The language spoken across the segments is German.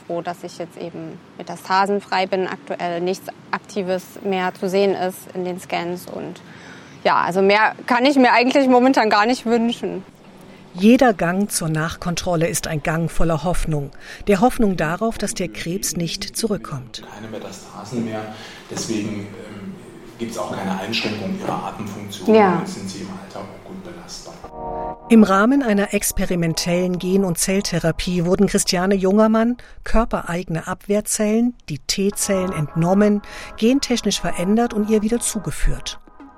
froh, dass ich jetzt eben metastasenfrei bin, aktuell nichts Aktives mehr zu sehen ist in den Scans. Und ja, also mehr kann ich mir eigentlich momentan gar nicht wünschen. Jeder Gang zur Nachkontrolle ist ein Gang voller Hoffnung. Der Hoffnung darauf, dass der Krebs nicht zurückkommt. Keine Metastasen mehr, deswegen gibt es auch keine Einschränkung ihrer Atemfunktion. Ja. Und sind sie im Alter auch gut belastbar. Im Rahmen einer experimentellen Gen- und Zelltherapie wurden Christiane Jungermann körpereigene Abwehrzellen, die T-Zellen, entnommen, gentechnisch verändert und ihr wieder zugeführt.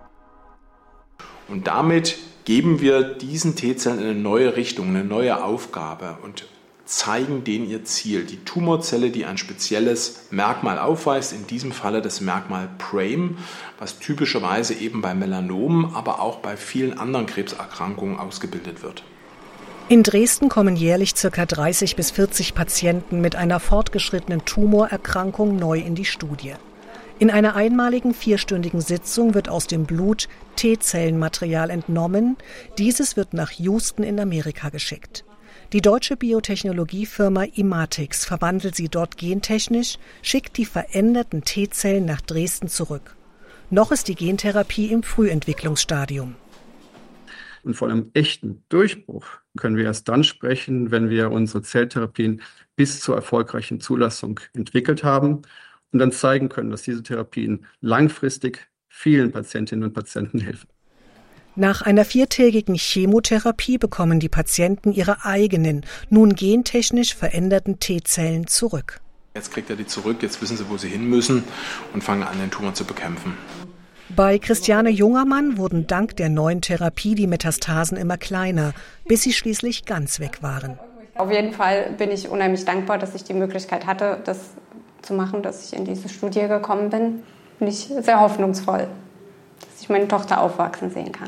Und damit geben wir diesen T-Zellen eine neue Richtung, eine neue Aufgabe und zeigen denen ihr Ziel. Die Tumorzelle, die ein spezielles Merkmal aufweist, in diesem Falle das Merkmal PRAME, was typischerweise eben bei Melanomen, aber auch bei vielen anderen Krebserkrankungen ausgebildet wird. In Dresden kommen jährlich ca. 30 bis 40 Patienten mit einer fortgeschrittenen Tumorerkrankung neu in die Studie. In einer einmaligen 4-stündigen Sitzung wird aus dem Blut T-Zellenmaterial entnommen. Dieses wird nach Houston in Amerika geschickt. Die deutsche Biotechnologiefirma Imatix verwandelt sie dort gentechnisch, schickt die veränderten T-Zellen nach Dresden zurück. Noch ist die Gentherapie im Frühentwicklungsstadium. Und von einem echten Durchbruch können wir erst dann sprechen, wenn wir unsere Zelltherapien bis zur erfolgreichen Zulassung entwickelt haben und dann zeigen können, dass diese Therapien langfristig vielen Patientinnen und Patienten helfen. Nach einer 4-tägigen Chemotherapie bekommen die Patienten ihre eigenen, nun gentechnisch veränderten T-Zellen zurück. Jetzt kriegt er die zurück, jetzt wissen sie, wo sie hin müssen und fangen an, den Tumor zu bekämpfen. Bei Christiane Jungermann wurden dank der neuen Therapie die Metastasen immer kleiner, bis sie schließlich ganz weg waren. Auf jeden Fall bin ich unheimlich dankbar, dass ich die Möglichkeit hatte, das zu machen, dass ich in diese Studie gekommen bin. Bin ich sehr hoffnungsvoll, dass ich meine Tochter aufwachsen sehen kann.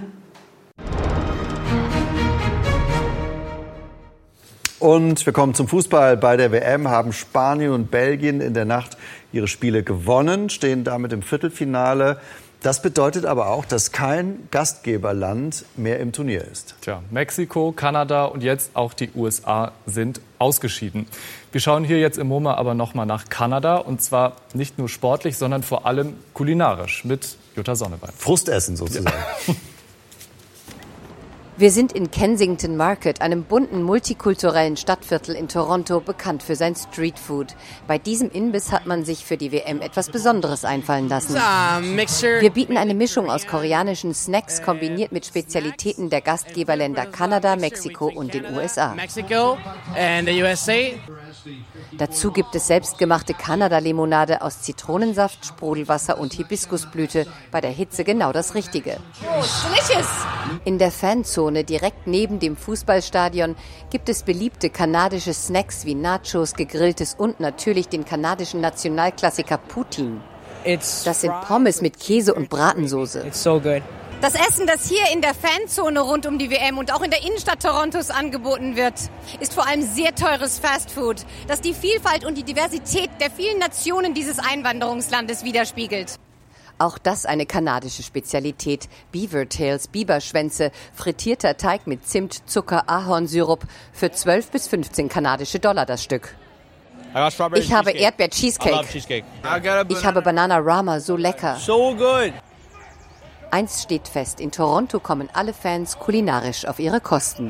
Und wir kommen zum Fußball. Bei der WM haben Spanien und Belgien in der Nacht ihre Spiele gewonnen, stehen damit im Viertelfinale. Das bedeutet aber auch, dass kein Gastgeberland mehr im Turnier ist. Tja, Mexiko, Kanada und jetzt auch die USA sind ausgeschieden. Wir schauen hier jetzt im MoMA aber noch mal nach Kanada. Und zwar nicht nur sportlich, sondern vor allem kulinarisch mit Jutta Sonnebein. Frustessen sozusagen. Ja. Wir sind in Kensington Market, einem bunten, multikulturellen Stadtviertel in Toronto, bekannt für sein Streetfood. Bei diesem Imbiss hat man sich für die WM etwas Besonderes einfallen lassen. Wir bieten eine Mischung aus koreanischen Snacks kombiniert mit Spezialitäten der Gastgeberländer Kanada, Mexiko und den USA. Dazu gibt es selbstgemachte Kanada-Limonade aus Zitronensaft, Sprudelwasser und Hibiskusblüte. Bei der Hitze genau das Richtige. In der Fanzone direkt neben dem Fußballstadion gibt es beliebte kanadische Snacks wie Nachos, gegrilltes und natürlich den kanadischen Nationalklassiker Poutine. Das sind Pommes mit Käse und Bratensoße. Das Essen, das hier in der Fanzone rund um die WM und auch in der Innenstadt Torontos angeboten wird, ist vor allem sehr teures Fastfood, das die Vielfalt und die Diversität der vielen Nationen dieses Einwanderungslandes widerspiegelt. Auch das eine kanadische Spezialität. Beaver Tails, Biberschwänze, frittierter Teig mit Zimt, Zucker, Ahornsirup für 12 bis 15 kanadische Dollar das Stück. Ich habe Erdbeer-Cheesecake. Ich habe Banana Rama, so lecker. So good. Eins steht fest, in Toronto kommen alle Fans kulinarisch auf ihre Kosten.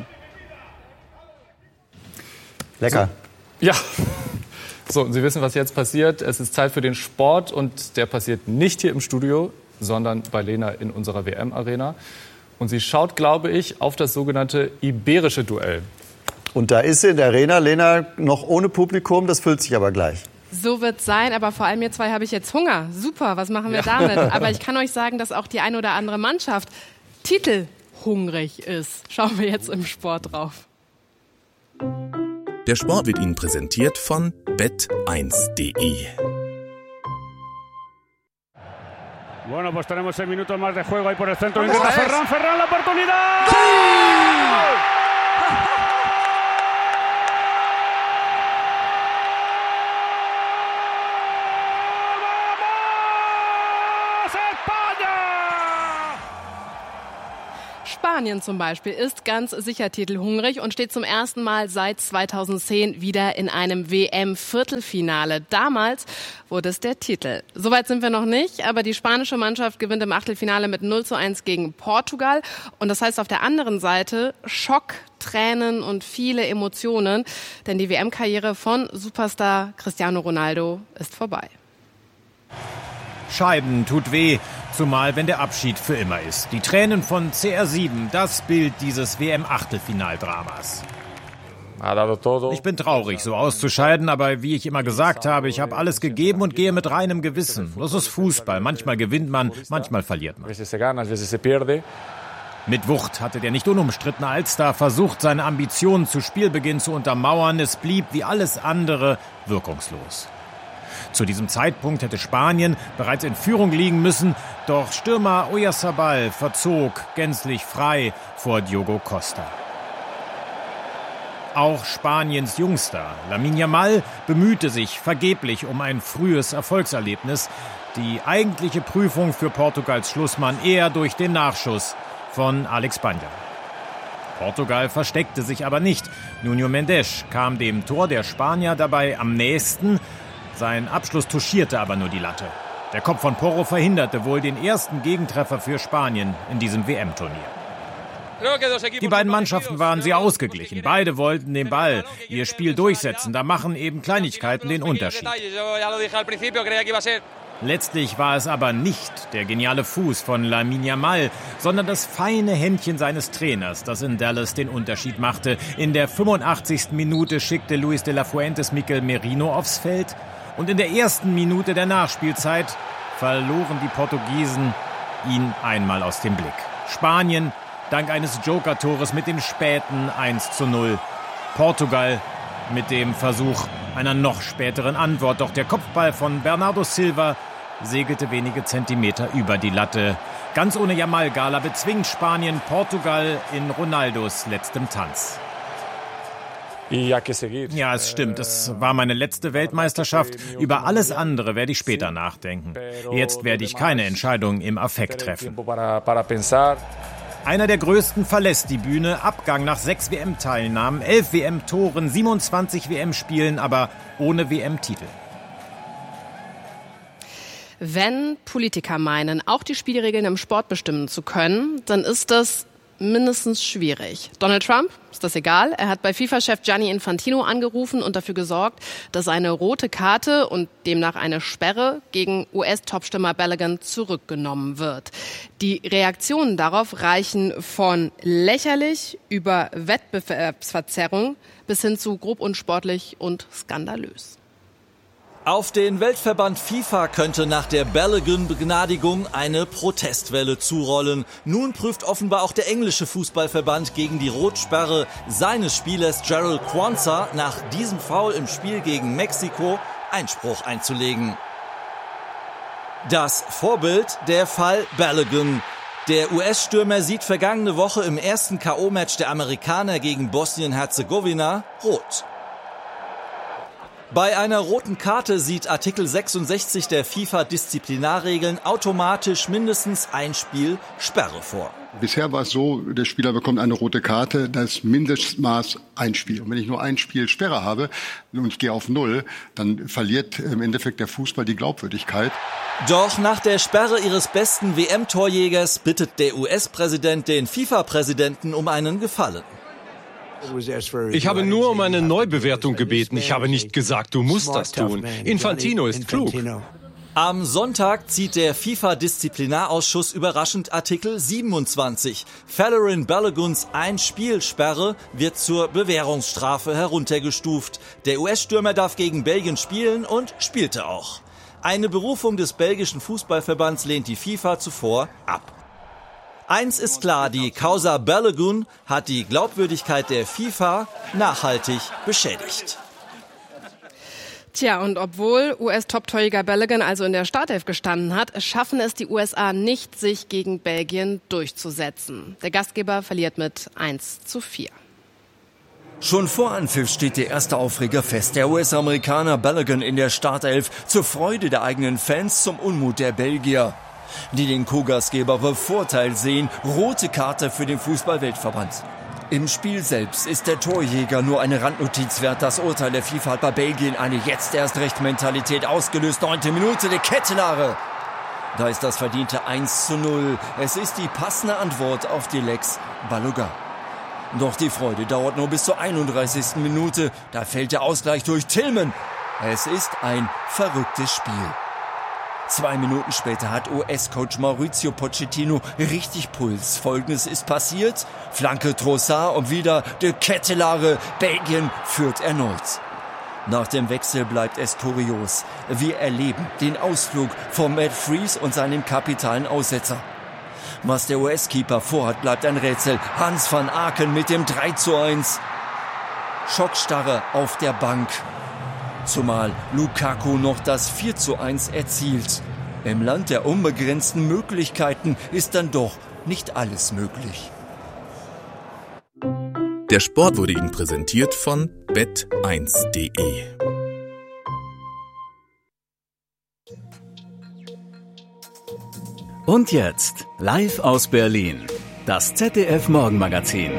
Lecker. So. Ja. So, und Sie wissen, was jetzt passiert. Es ist Zeit für den Sport und der passiert nicht hier im Studio, sondern bei Lena in unserer WM-Arena. Und sie schaut, glaube ich, auf das sogenannte iberische Duell. Und da ist sie in der Arena, Lena, noch ohne Publikum, das füllt sich aber gleich. So wird's sein, aber vor allem ihr zwei habe ich jetzt Hunger. Super, was machen wir damit? Aber ich kann euch sagen, dass auch die eine oder andere Mannschaft titelhungrig ist. Schauen wir jetzt im Sport drauf. Der Sport wird Ihnen präsentiert von bet1.de. Bueno, pues tenemos 6 minutos más de juego ahí por el centro. Intenta Ferran la oportunidad. Spanien zum Beispiel ist ganz sicher titelhungrig und steht zum ersten Mal seit 2010 wieder in einem WM-Viertelfinale. Damals wurde es der Titel. Soweit sind wir noch nicht, aber die spanische Mannschaft gewinnt im Achtelfinale mit 0:1 gegen Portugal. Und das heißt auf der anderen Seite Schock, Tränen und viele Emotionen, denn die WM-Karriere von Superstar Cristiano Ronaldo ist vorbei. Scheiden tut weh, zumal wenn der Abschied für immer ist. Die Tränen von CR7, das Bild dieses WM-Achtelfinaldramas. Ich bin traurig, so auszuscheiden, aber wie ich immer gesagt habe, ich habe alles gegeben und gehe mit reinem Gewissen. Das ist Fußball. Manchmal gewinnt man, manchmal verliert man. Mit Wucht hatte der nicht unumstrittene Allstar versucht, seine Ambitionen zu Spielbeginn zu untermauern. Es blieb wie alles andere wirkungslos. Zu diesem Zeitpunkt hätte Spanien bereits in Führung liegen müssen, doch Stürmer Oyarzabal verzog gänzlich frei vor Diogo Costa. Auch Spaniens Jungster Lamine Yamal bemühte sich vergeblich um ein frühes Erfolgserlebnis. Die eigentliche Prüfung für Portugals Schlussmann eher durch den Nachschuss von Alex Banja. Portugal versteckte sich aber nicht. Nuno Mendes kam dem Tor der Spanier dabei am nächsten. Sein Abschluss touchierte aber nur die Latte. Der Kopf von Porro verhinderte wohl den ersten Gegentreffer für Spanien in diesem WM-Turnier. Die beiden Mannschaften waren sehr ausgeglichen. Beide wollten den Ball, ihr Spiel durchsetzen. Da machen eben Kleinigkeiten den Unterschied. Letztlich war es aber nicht der geniale Fuß von Lamine Yamal, sondern das feine Händchen seines Trainers, das in Dallas den Unterschied machte. In der 85. Minute schickte Luis de la Fuentes Mikel Merino aufs Feld. Und in der ersten Minute der Nachspielzeit verloren die Portugiesen ihn einmal aus dem Blick. Spanien dank eines Joker-Tores mit dem späten 1:0. Portugal mit dem Versuch einer noch späteren Antwort. Doch der Kopfball von Bernardo Silva segelte wenige Zentimeter über die Latte. Ganz ohne Yamal-Gala bezwingt Spanien Portugal in Ronaldos letztem Tanz. Ja, es stimmt. Es war meine letzte Weltmeisterschaft. Über alles andere werde ich später nachdenken. Jetzt werde ich keine Entscheidung im Affekt treffen. Einer der Größten verlässt die Bühne. Abgang nach 6 WM-Teilnahmen, 11 WM-Toren, 27 WM-Spielen, aber ohne WM-Titel. Wenn Politiker meinen, auch die Spielregeln im Sport bestimmen zu können, dann ist das mindestens schwierig. Donald Trump ist das egal. Er hat bei FIFA-Chef Gianni Infantino angerufen und dafür gesorgt, dass eine rote Karte und demnach eine Sperre gegen US-Topstürmer Balogun zurückgenommen wird. Die Reaktionen darauf reichen von lächerlich über Wettbewerbsverzerrung bis hin zu grob unsportlich und skandalös. Auf den Weltverband FIFA könnte nach der Balogun-Begnadigung eine Protestwelle zurollen. Nun prüft offenbar auch der englische Fußballverband gegen die Rotsperre seines Spielers Jarell Quansah nach diesem Foul im Spiel gegen Mexiko Einspruch einzulegen. Das Vorbild, der Fall Balogun. Der US-Stürmer sieht vergangene Woche im ersten K.O.-Match der Amerikaner gegen Bosnien-Herzegowina rot. Bei einer roten Karte sieht Artikel 66 der FIFA-Disziplinarregeln automatisch mindestens ein Spiel Sperre vor. Bisher war es so, der Spieler bekommt eine rote Karte, das Mindestmaß ein Spiel. Und wenn ich nur ein Spiel Sperre habe und ich gehe auf 0, dann verliert im Endeffekt der Fußball die Glaubwürdigkeit. Doch nach der Sperre ihres besten WM-Torjägers bittet der US-Präsident den FIFA-Präsidenten um einen Gefallen. Ich habe nur um eine Neubewertung gebeten. Ich habe nicht gesagt, du musst das tun. Infantino ist klug. Am Sonntag zieht der FIFA-Disziplinarausschuss überraschend Artikel 27. Folarin Baloguns Ein-Spiel-Sperre wird zur Bewährungsstrafe heruntergestuft. Der US-Stürmer darf gegen Belgien spielen und spielte auch. Eine Berufung des belgischen Fußballverbands lehnt die FIFA zuvor ab. Eins ist klar, die Causa Balogun hat die Glaubwürdigkeit der FIFA nachhaltig beschädigt. Tja, und obwohl US-Top-Torjäger Balogun also in der Startelf gestanden hat, schaffen es die USA nicht, sich gegen Belgien durchzusetzen. Der Gastgeber verliert mit 1:4. Schon vor Anpfiff steht der erste Aufreger fest. Der US-Amerikaner Balogun in der Startelf zur Freude der eigenen Fans, zum Unmut der Belgier. die den Co-Gastgeber bevorteilt sehen. Rote Karte für den Fußball-Weltverband. Im Spiel selbst ist der Torjäger nur eine Randnotiz wert. Das Urteil der FIFA hat bei Belgien eine Jetzt-erst-recht-Mentalität ausgelöst. 9. Minute, de Ketelaere. Da ist das verdiente 1:0. Es ist die passende Antwort auf die Lex Balogun. Doch die Freude dauert nur bis zur 31. Minute. Da fällt der Ausgleich durch Tillman. Es ist ein verrücktes Spiel. 2 Minuten später hat US-Coach Mauricio Pochettino richtig Puls. Folgendes ist passiert. Flanke Trossard und wieder de Ketelaere. Belgien führt erneut. Nach dem Wechsel bleibt es kurios. Wir erleben den Ausflug von Matt Freese und seinem kapitalen Aussetzer. Was der US-Keeper vorhat, bleibt ein Rätsel. Hans van Aken mit dem 3:1. Schockstarre auf der Bank. Zumal Lukaku noch das 4:1 erzielt. Im Land der unbegrenzten Möglichkeiten ist dann doch nicht alles möglich. Der Sport wurde Ihnen präsentiert von bet1.de. Und jetzt, live aus Berlin, das ZDF-Morgenmagazin.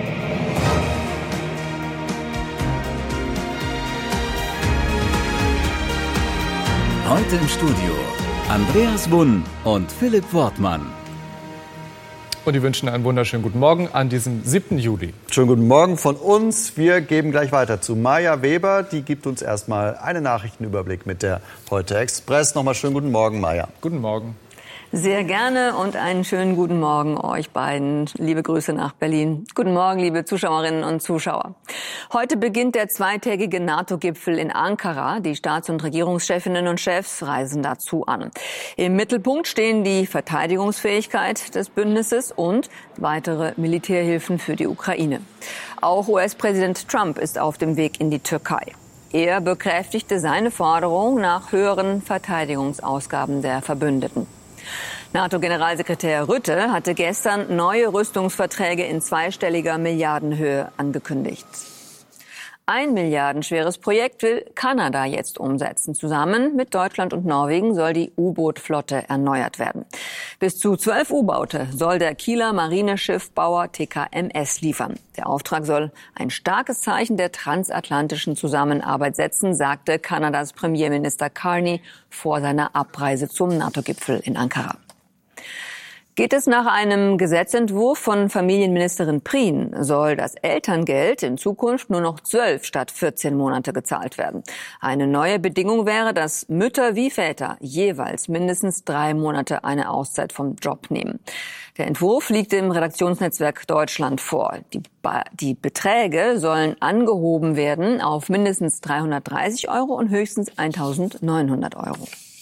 Heute im Studio Andreas Wunn und Philipp Wortmann. Und die wünschen einen wunderschönen guten Morgen an diesem 7. Juli. Schönen guten Morgen von uns. Wir geben gleich weiter zu Maja Weber. Die gibt uns erstmal einen Nachrichtenüberblick mit der Heute Express. Nochmal schönen guten Morgen, Maja. Guten Morgen. Sehr gerne und einen schönen guten Morgen euch beiden. Liebe Grüße nach Berlin. Guten Morgen, liebe Zuschauerinnen und Zuschauer. Heute beginnt der zweitägige NATO-Gipfel in Ankara. Die Staats- und Regierungschefinnen und Chefs reisen dazu an. Im Mittelpunkt stehen die Verteidigungsfähigkeit des Bündnisses und weitere Militärhilfen für die Ukraine. Auch US-Präsident Trump ist auf dem Weg in die Türkei. Er bekräftigte seine Forderung nach höheren Verteidigungsausgaben der Verbündeten. NATO-Generalsekretär Rutte hatte gestern neue Rüstungsverträge in zweistelliger Milliardenhöhe angekündigt. Ein milliardenschweres Projekt will Kanada jetzt umsetzen. Zusammen mit Deutschland und Norwegen soll die U-Boot-Flotte erneuert werden. Bis zu 12 U-Boote soll der Kieler Marineschiffbauer TKMS liefern. Der Auftrag soll ein starkes Zeichen der transatlantischen Zusammenarbeit setzen, sagte Kanadas Premierminister Carney vor seiner Abreise zum NATO-Gipfel in Ankara. Geht es nach einem Gesetzentwurf von Familienministerin Prien, soll das Elterngeld in Zukunft nur noch 12 statt 14 Monate gezahlt werden. Eine neue Bedingung wäre, dass Mütter wie Väter jeweils mindestens 3 Monate eine Auszeit vom Job nehmen. Der Entwurf liegt im Redaktionsnetzwerk Deutschland vor. Die Beträge sollen angehoben werden auf mindestens 330 € und höchstens 1.900 €.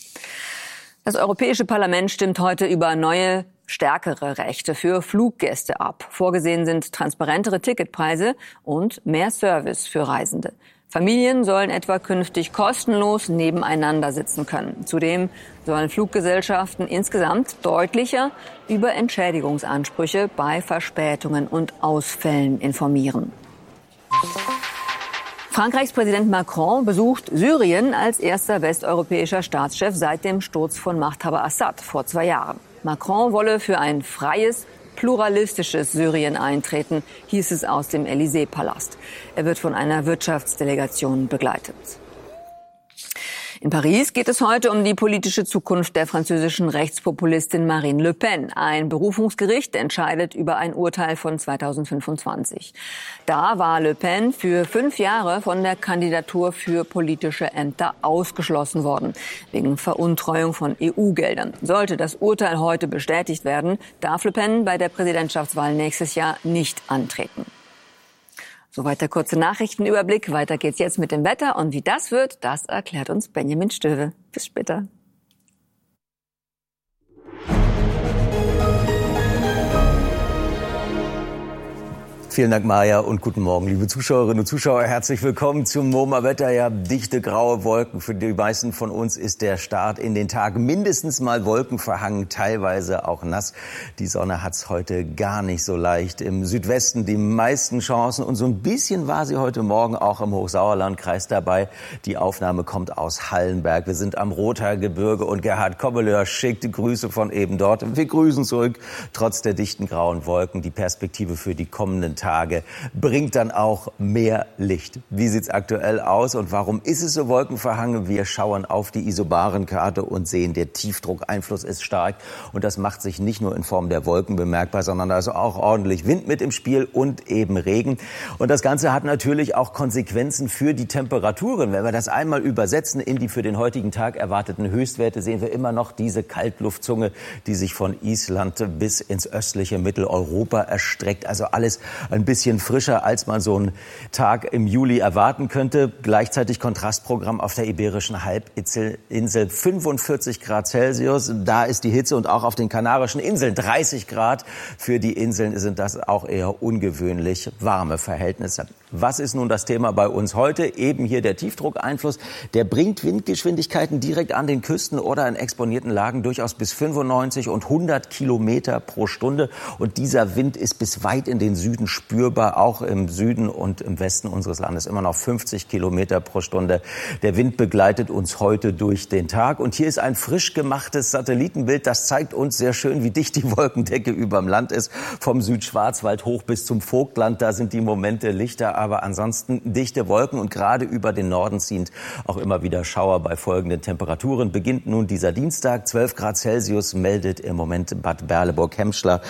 Das Europäische Parlament stimmt heute über neue, stärkere Rechte für Fluggäste ab. Vorgesehen sind transparentere Ticketpreise und mehr Service für Reisende. Familien sollen etwa künftig kostenlos nebeneinander sitzen können. Zudem sollen Fluggesellschaften insgesamt deutlicher über Entschädigungsansprüche bei Verspätungen und Ausfällen informieren. Frankreichs Präsident Macron besucht Syrien als erster westeuropäischer Staatschef seit dem Sturz von Machthaber Assad vor 2 Jahren. Macron wolle für ein freies, pluralistisches Syrien eintreten, hieß es aus dem Élysée-Palast. Er wird von einer Wirtschaftsdelegation begleitet. In Paris geht es heute um die politische Zukunft der französischen Rechtspopulistin Marine Le Pen. Ein Berufungsgericht entscheidet über ein Urteil von 2025. Da war Le Pen für 5 Jahre von der Kandidatur für politische Ämter ausgeschlossen worden, wegen Veruntreuung von EU-Geldern. Sollte das Urteil heute bestätigt werden, darf Le Pen bei der Präsidentschaftswahl nächstes Jahr nicht antreten. Soweit der kurze Nachrichtenüberblick. Weiter geht's jetzt mit dem Wetter. Und wie das wird, das erklärt uns Benjamin Stöwe. Bis später. Vielen Dank, Maja, und guten Morgen, liebe Zuschauerinnen und Zuschauer. Herzlich willkommen zum MoMA-Wetter. Ja, dichte graue Wolken. Für die meisten von uns ist der Start in den Tag mindestens mal wolkenverhangen, teilweise auch nass. Die Sonne hat's heute gar nicht so leicht. Im Südwesten die meisten Chancen und so ein bisschen war sie heute Morgen auch im Hochsauerlandkreis dabei. Die Aufnahme kommt aus Hallenberg. Wir sind am Rothaargebirge und Gerhard Kobbeleur schickt Grüße von eben dort. Wir grüßen zurück, trotz der dichten grauen Wolken. Die Perspektive für die kommenden Tage bringt dann auch mehr Licht. Wie sieht's aktuell aus und warum ist es so wolkenverhangen? Wir schauen auf die Isobarenkarte und sehen, der Tiefdruckeinfluss ist stark. Und das macht sich nicht nur in Form der Wolken bemerkbar, sondern da ist auch ordentlich Wind mit im Spiel und eben Regen. Und das Ganze hat natürlich auch Konsequenzen für die Temperaturen. Wenn wir das einmal übersetzen in die für den heutigen Tag erwarteten Höchstwerte, sehen wir immer noch diese Kaltluftzunge, die sich von Island bis ins östliche Mitteleuropa erstreckt. Also alles ein bisschen frischer, als man so einen Tag im Juli erwarten könnte. Gleichzeitig Kontrastprogramm auf der Iberischen Halbinsel, 45 Grad Celsius. Da ist die Hitze und auch auf den Kanarischen Inseln 30 Grad. Für die Inseln sind das auch eher ungewöhnlich warme Verhältnisse. Was ist nun das Thema bei uns heute? Eben hier der Tiefdruckeinfluss. Der bringt Windgeschwindigkeiten direkt an den Küsten oder in exponierten Lagen durchaus bis 95 und 100 Kilometer pro Stunde. Und dieser Wind ist bis weit in den Süden spürbar, auch im Süden und im Westen unseres Landes immer noch 50 Kilometer pro Stunde. Der Wind begleitet uns heute durch den Tag. Und hier ist ein frisch gemachtes Satellitenbild. Das zeigt uns sehr schön, wie dicht die Wolkendecke überm Land ist. Vom Südschwarzwald hoch bis zum Vogtland. Da sind die Momente lichter, aber ansonsten dichte Wolken. Und gerade über den Norden ziehen auch immer wieder Schauer bei folgenden Temperaturen. Beginnt nun dieser Dienstag. 12 Grad Celsius meldet im Moment Bad Berleburg-Hemschler.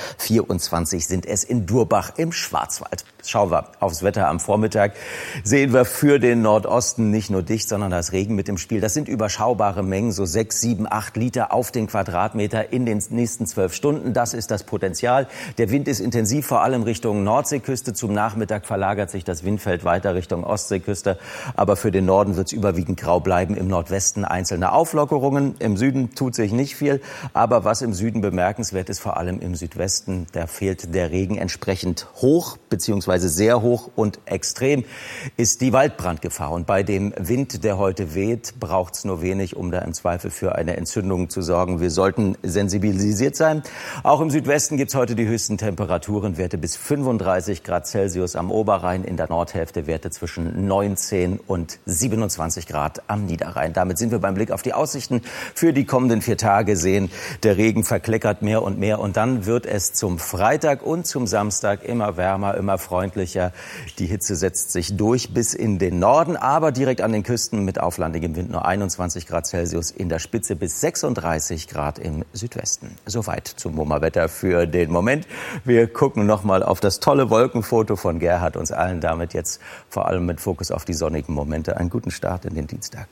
24 sind es in Durbach im Schwarzwald. Schauen wir aufs Wetter am Vormittag. Sehen wir für den Nordosten nicht nur dicht, sondern das Regen mit im Spiel. Das sind überschaubare Mengen, so 6, 7, 8 Liter auf den Quadratmeter in den nächsten 12 Stunden. Das ist das Potenzial. Der Wind ist intensiv, vor allem Richtung Nordseeküste. Zum Nachmittag verlagert sich das Windfeld weiter Richtung Ostseeküste. Aber für den Norden wird es überwiegend grau bleiben. Im Nordwesten einzelne Auflockerungen. Im Süden tut sich nicht viel. Aber was im Süden bemerkenswert ist, vor allem im Südwesten, da fehlt der Regen entsprechend hoch, beziehungsweise sehr hoch und extrem, ist die Waldbrandgefahr. Und bei dem Wind, der heute weht, braucht es nur wenig, um da im Zweifel für eine Entzündung zu sorgen. Wir sollten sensibilisiert sein. Auch im Südwesten gibt es heute die höchsten Temperaturen, Werte bis 35 Grad Celsius am Oberrhein, in der Nordhälfte Werte zwischen 19 und 27 Grad am Niederrhein. Damit sind wir beim Blick auf die Aussichten für die kommenden 4 Tage sehen. Der Regen verkleckert mehr und mehr und dann wird es zum Freitag und zum Samstag immer wärmer, immer freundlicher. Die Hitze setzt sich durch bis in den Norden, aber direkt an den Küsten mit auflandigem Wind nur 21 Grad Celsius, in der Spitze bis 36 Grad im Südwesten. Soweit zum MoMA-Wetter für den Moment. Wir gucken noch mal auf das tolle Wolkenfoto von Gerhard, uns allen damit jetzt vor allem mit Fokus auf die sonnigen Momente. Einen guten Start in den Dienstag.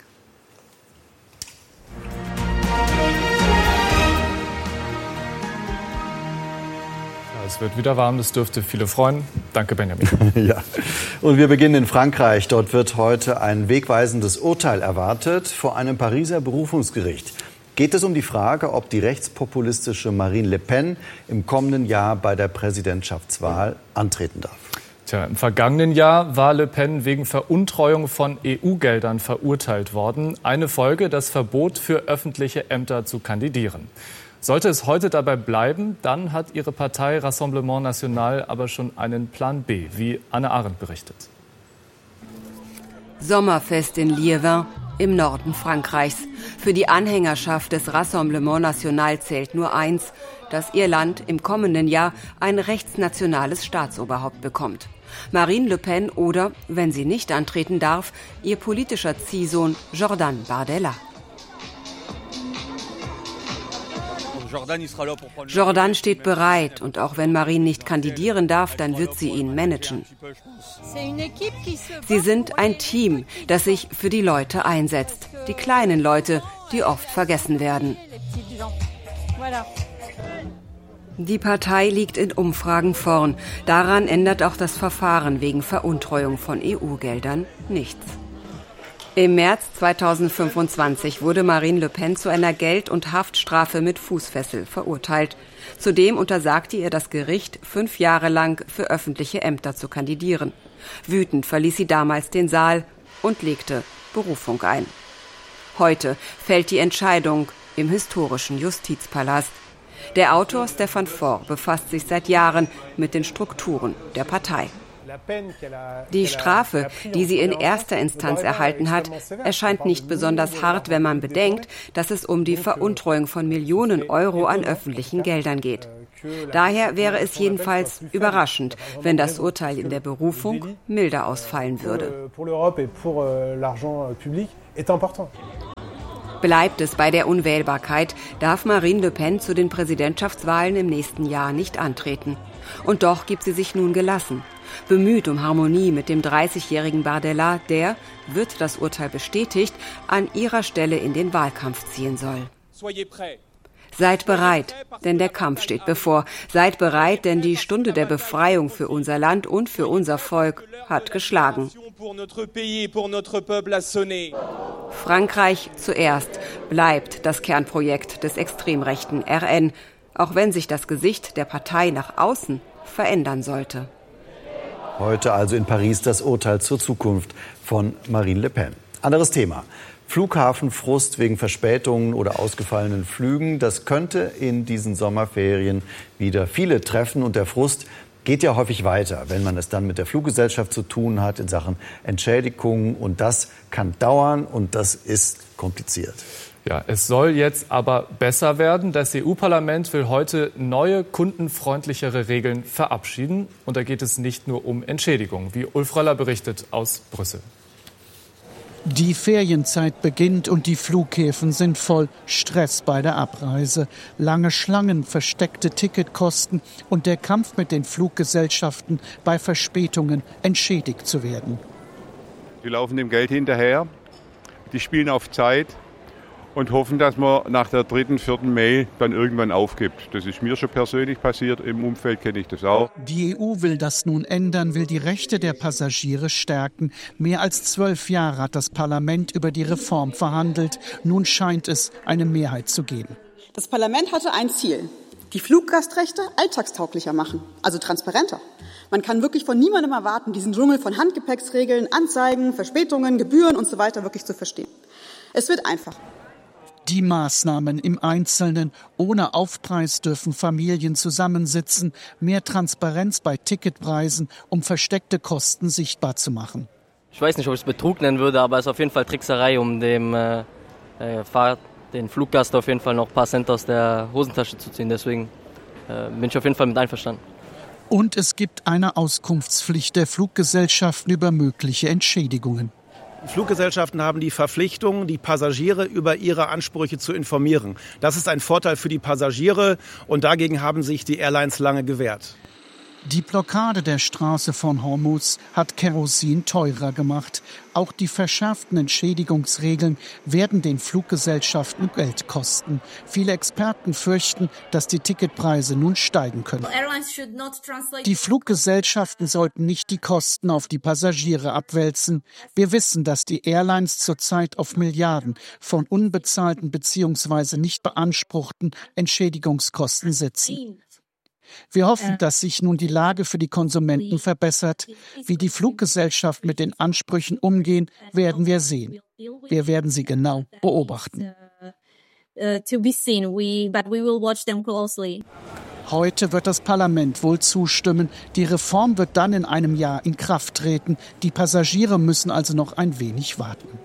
Es wird wieder warm, das dürfte viele freuen. Danke, Benjamin. Ja. Und wir beginnen in Frankreich. Dort wird heute ein wegweisendes Urteil erwartet vor einem Pariser Berufungsgericht. Geht es um die Frage, ob die rechtspopulistische Marine Le Pen im kommenden Jahr bei der Präsidentschaftswahl antreten darf. Tja, im vergangenen Jahr war Le Pen wegen Veruntreuung von EU-Geldern verurteilt worden. Eine Folge, das Verbot für öffentliche Ämter zu kandidieren. Sollte es heute dabei bleiben, dann hat ihre Partei Rassemblement National aber schon einen Plan B, wie Anne Arendt berichtet. Sommerfest in Liévin im Norden Frankreichs. Für die Anhängerschaft des Rassemblement National zählt nur eins, dass ihr Land im kommenden Jahr ein rechtsnationales Staatsoberhaupt bekommt. Marine Le Pen oder, wenn sie nicht antreten darf, ihr politischer Ziehsohn Jordan Bardella. Jordan steht bereit und auch wenn Marine nicht kandidieren darf, dann wird sie ihn managen. Sie sind ein Team, das sich für die Leute einsetzt. Die kleinen Leute, die oft vergessen werden. Die Partei liegt in Umfragen vorn. Daran ändert auch das Verfahren wegen Veruntreuung von EU-Geldern nichts. Im März 2025 wurde Marine Le Pen zu einer Geld- und Haftstrafe mit Fußfessel verurteilt. Zudem untersagte ihr das Gericht, 5 Jahre lang für öffentliche Ämter zu kandidieren. Wütend verließ sie damals den Saal und legte Berufung ein. Heute fällt die Entscheidung im historischen Justizpalast. Der Autor Stefan Faure befasst sich seit Jahren mit den Strukturen der Partei. Die Strafe, die sie in erster Instanz erhalten hat, erscheint nicht besonders hart, wenn man bedenkt, dass es um die Veruntreuung von Millionen Euro an öffentlichen Geldern geht. Daher wäre es jedenfalls überraschend, wenn das Urteil in der Berufung milder ausfallen würde. Bleibt es bei der Unwählbarkeit, darf Marine Le Pen zu den Präsidentschaftswahlen im nächsten Jahr nicht antreten. Und doch gibt sie sich nun gelassen. Bemüht um Harmonie mit dem 30-jährigen Bardella, der, wird das Urteil bestätigt, an ihrer Stelle in den Wahlkampf ziehen soll. Seid bereit, denn der Kampf steht bevor. Seid bereit, denn die Stunde der Befreiung für unser Land und für unser Volk hat geschlagen. Frankreich zuerst bleibt das Kernprojekt des extremrechten RN, auch wenn sich das Gesicht der Partei nach außen verändern sollte. Heute also in Paris das Urteil zur Zukunft von Marine Le Pen. Anderes Thema. Flughafenfrust wegen Verspätungen oder ausgefallenen Flügen. Das könnte in diesen Sommerferien wieder viele treffen. Und der Frust geht ja häufig weiter, wenn man es dann mit der Fluggesellschaft zu tun hat in Sachen Entschädigungen. Und das kann dauern und das ist kompliziert. Ja, es soll jetzt aber besser werden. Das EU-Parlament will heute neue, kundenfreundlichere Regeln verabschieden. Und da geht es nicht nur um Entschädigung, wie Ulf Röller berichtet aus Brüssel. Die Ferienzeit beginnt und die Flughäfen sind voll. Stress bei der Abreise. Lange Schlangen, versteckte Ticketkosten und der Kampf mit den Fluggesellschaften, bei Verspätungen entschädigt zu werden. Die laufen dem Geld hinterher, die spielen auf Zeit und hoffen, dass man nach der 3., 4. Mail dann irgendwann aufgibt. Das ist mir schon persönlich passiert, im Umfeld kenne ich das auch. Die EU will das nun ändern, will die Rechte der Passagiere stärken. Mehr als 12 Jahre hat das Parlament über die Reform verhandelt. Nun scheint es eine Mehrheit zu geben. Das Parlament hatte ein Ziel: die Fluggastrechte alltagstauglicher machen, also transparenter. Man kann wirklich von niemandem erwarten, diesen Dschungel von Handgepäcksregeln, Anzeigen, Verspätungen, Gebühren und so weiter wirklich zu verstehen. Es wird einfach. Die Maßnahmen im Einzelnen. Ohne Aufpreis dürfen Familien zusammensitzen. Mehr Transparenz bei Ticketpreisen, um versteckte Kosten sichtbar zu machen. Ich weiß nicht, ob ich es Betrug nennen würde, aber es ist auf jeden Fall Trickserei, um den Fluggast auf jeden Fall noch ein paar Cent aus der Hosentasche zu ziehen. Deswegen bin ich auf jeden Fall mit einverstanden. Und es gibt eine Auskunftspflicht der Fluggesellschaften über mögliche Entschädigungen. Fluggesellschaften haben die Verpflichtung, die Passagiere über ihre Ansprüche zu informieren. Das ist ein Vorteil für die Passagiere und dagegen haben sich die Airlines lange gewehrt. Die Blockade der Straße von Hormuz hat Kerosin teurer gemacht. Auch die verschärften Entschädigungsregeln werden den Fluggesellschaften Geld kosten. Viele Experten fürchten, dass die Ticketpreise nun steigen können. Die Fluggesellschaften sollten nicht die Kosten auf die Passagiere abwälzen. Wir wissen, dass die Airlines zurzeit auf Milliarden von unbezahlten bzw. nicht beanspruchten Entschädigungskosten sitzen. Wir hoffen, dass sich nun die Lage für die Konsumenten verbessert. Wie die Fluggesellschaften mit den Ansprüchen umgehen, werden wir sehen. Wir werden sie genau beobachten. Heute wird das Parlament wohl zustimmen. Die Reform wird dann in einem Jahr in Kraft treten. Die Passagiere müssen also noch ein wenig warten.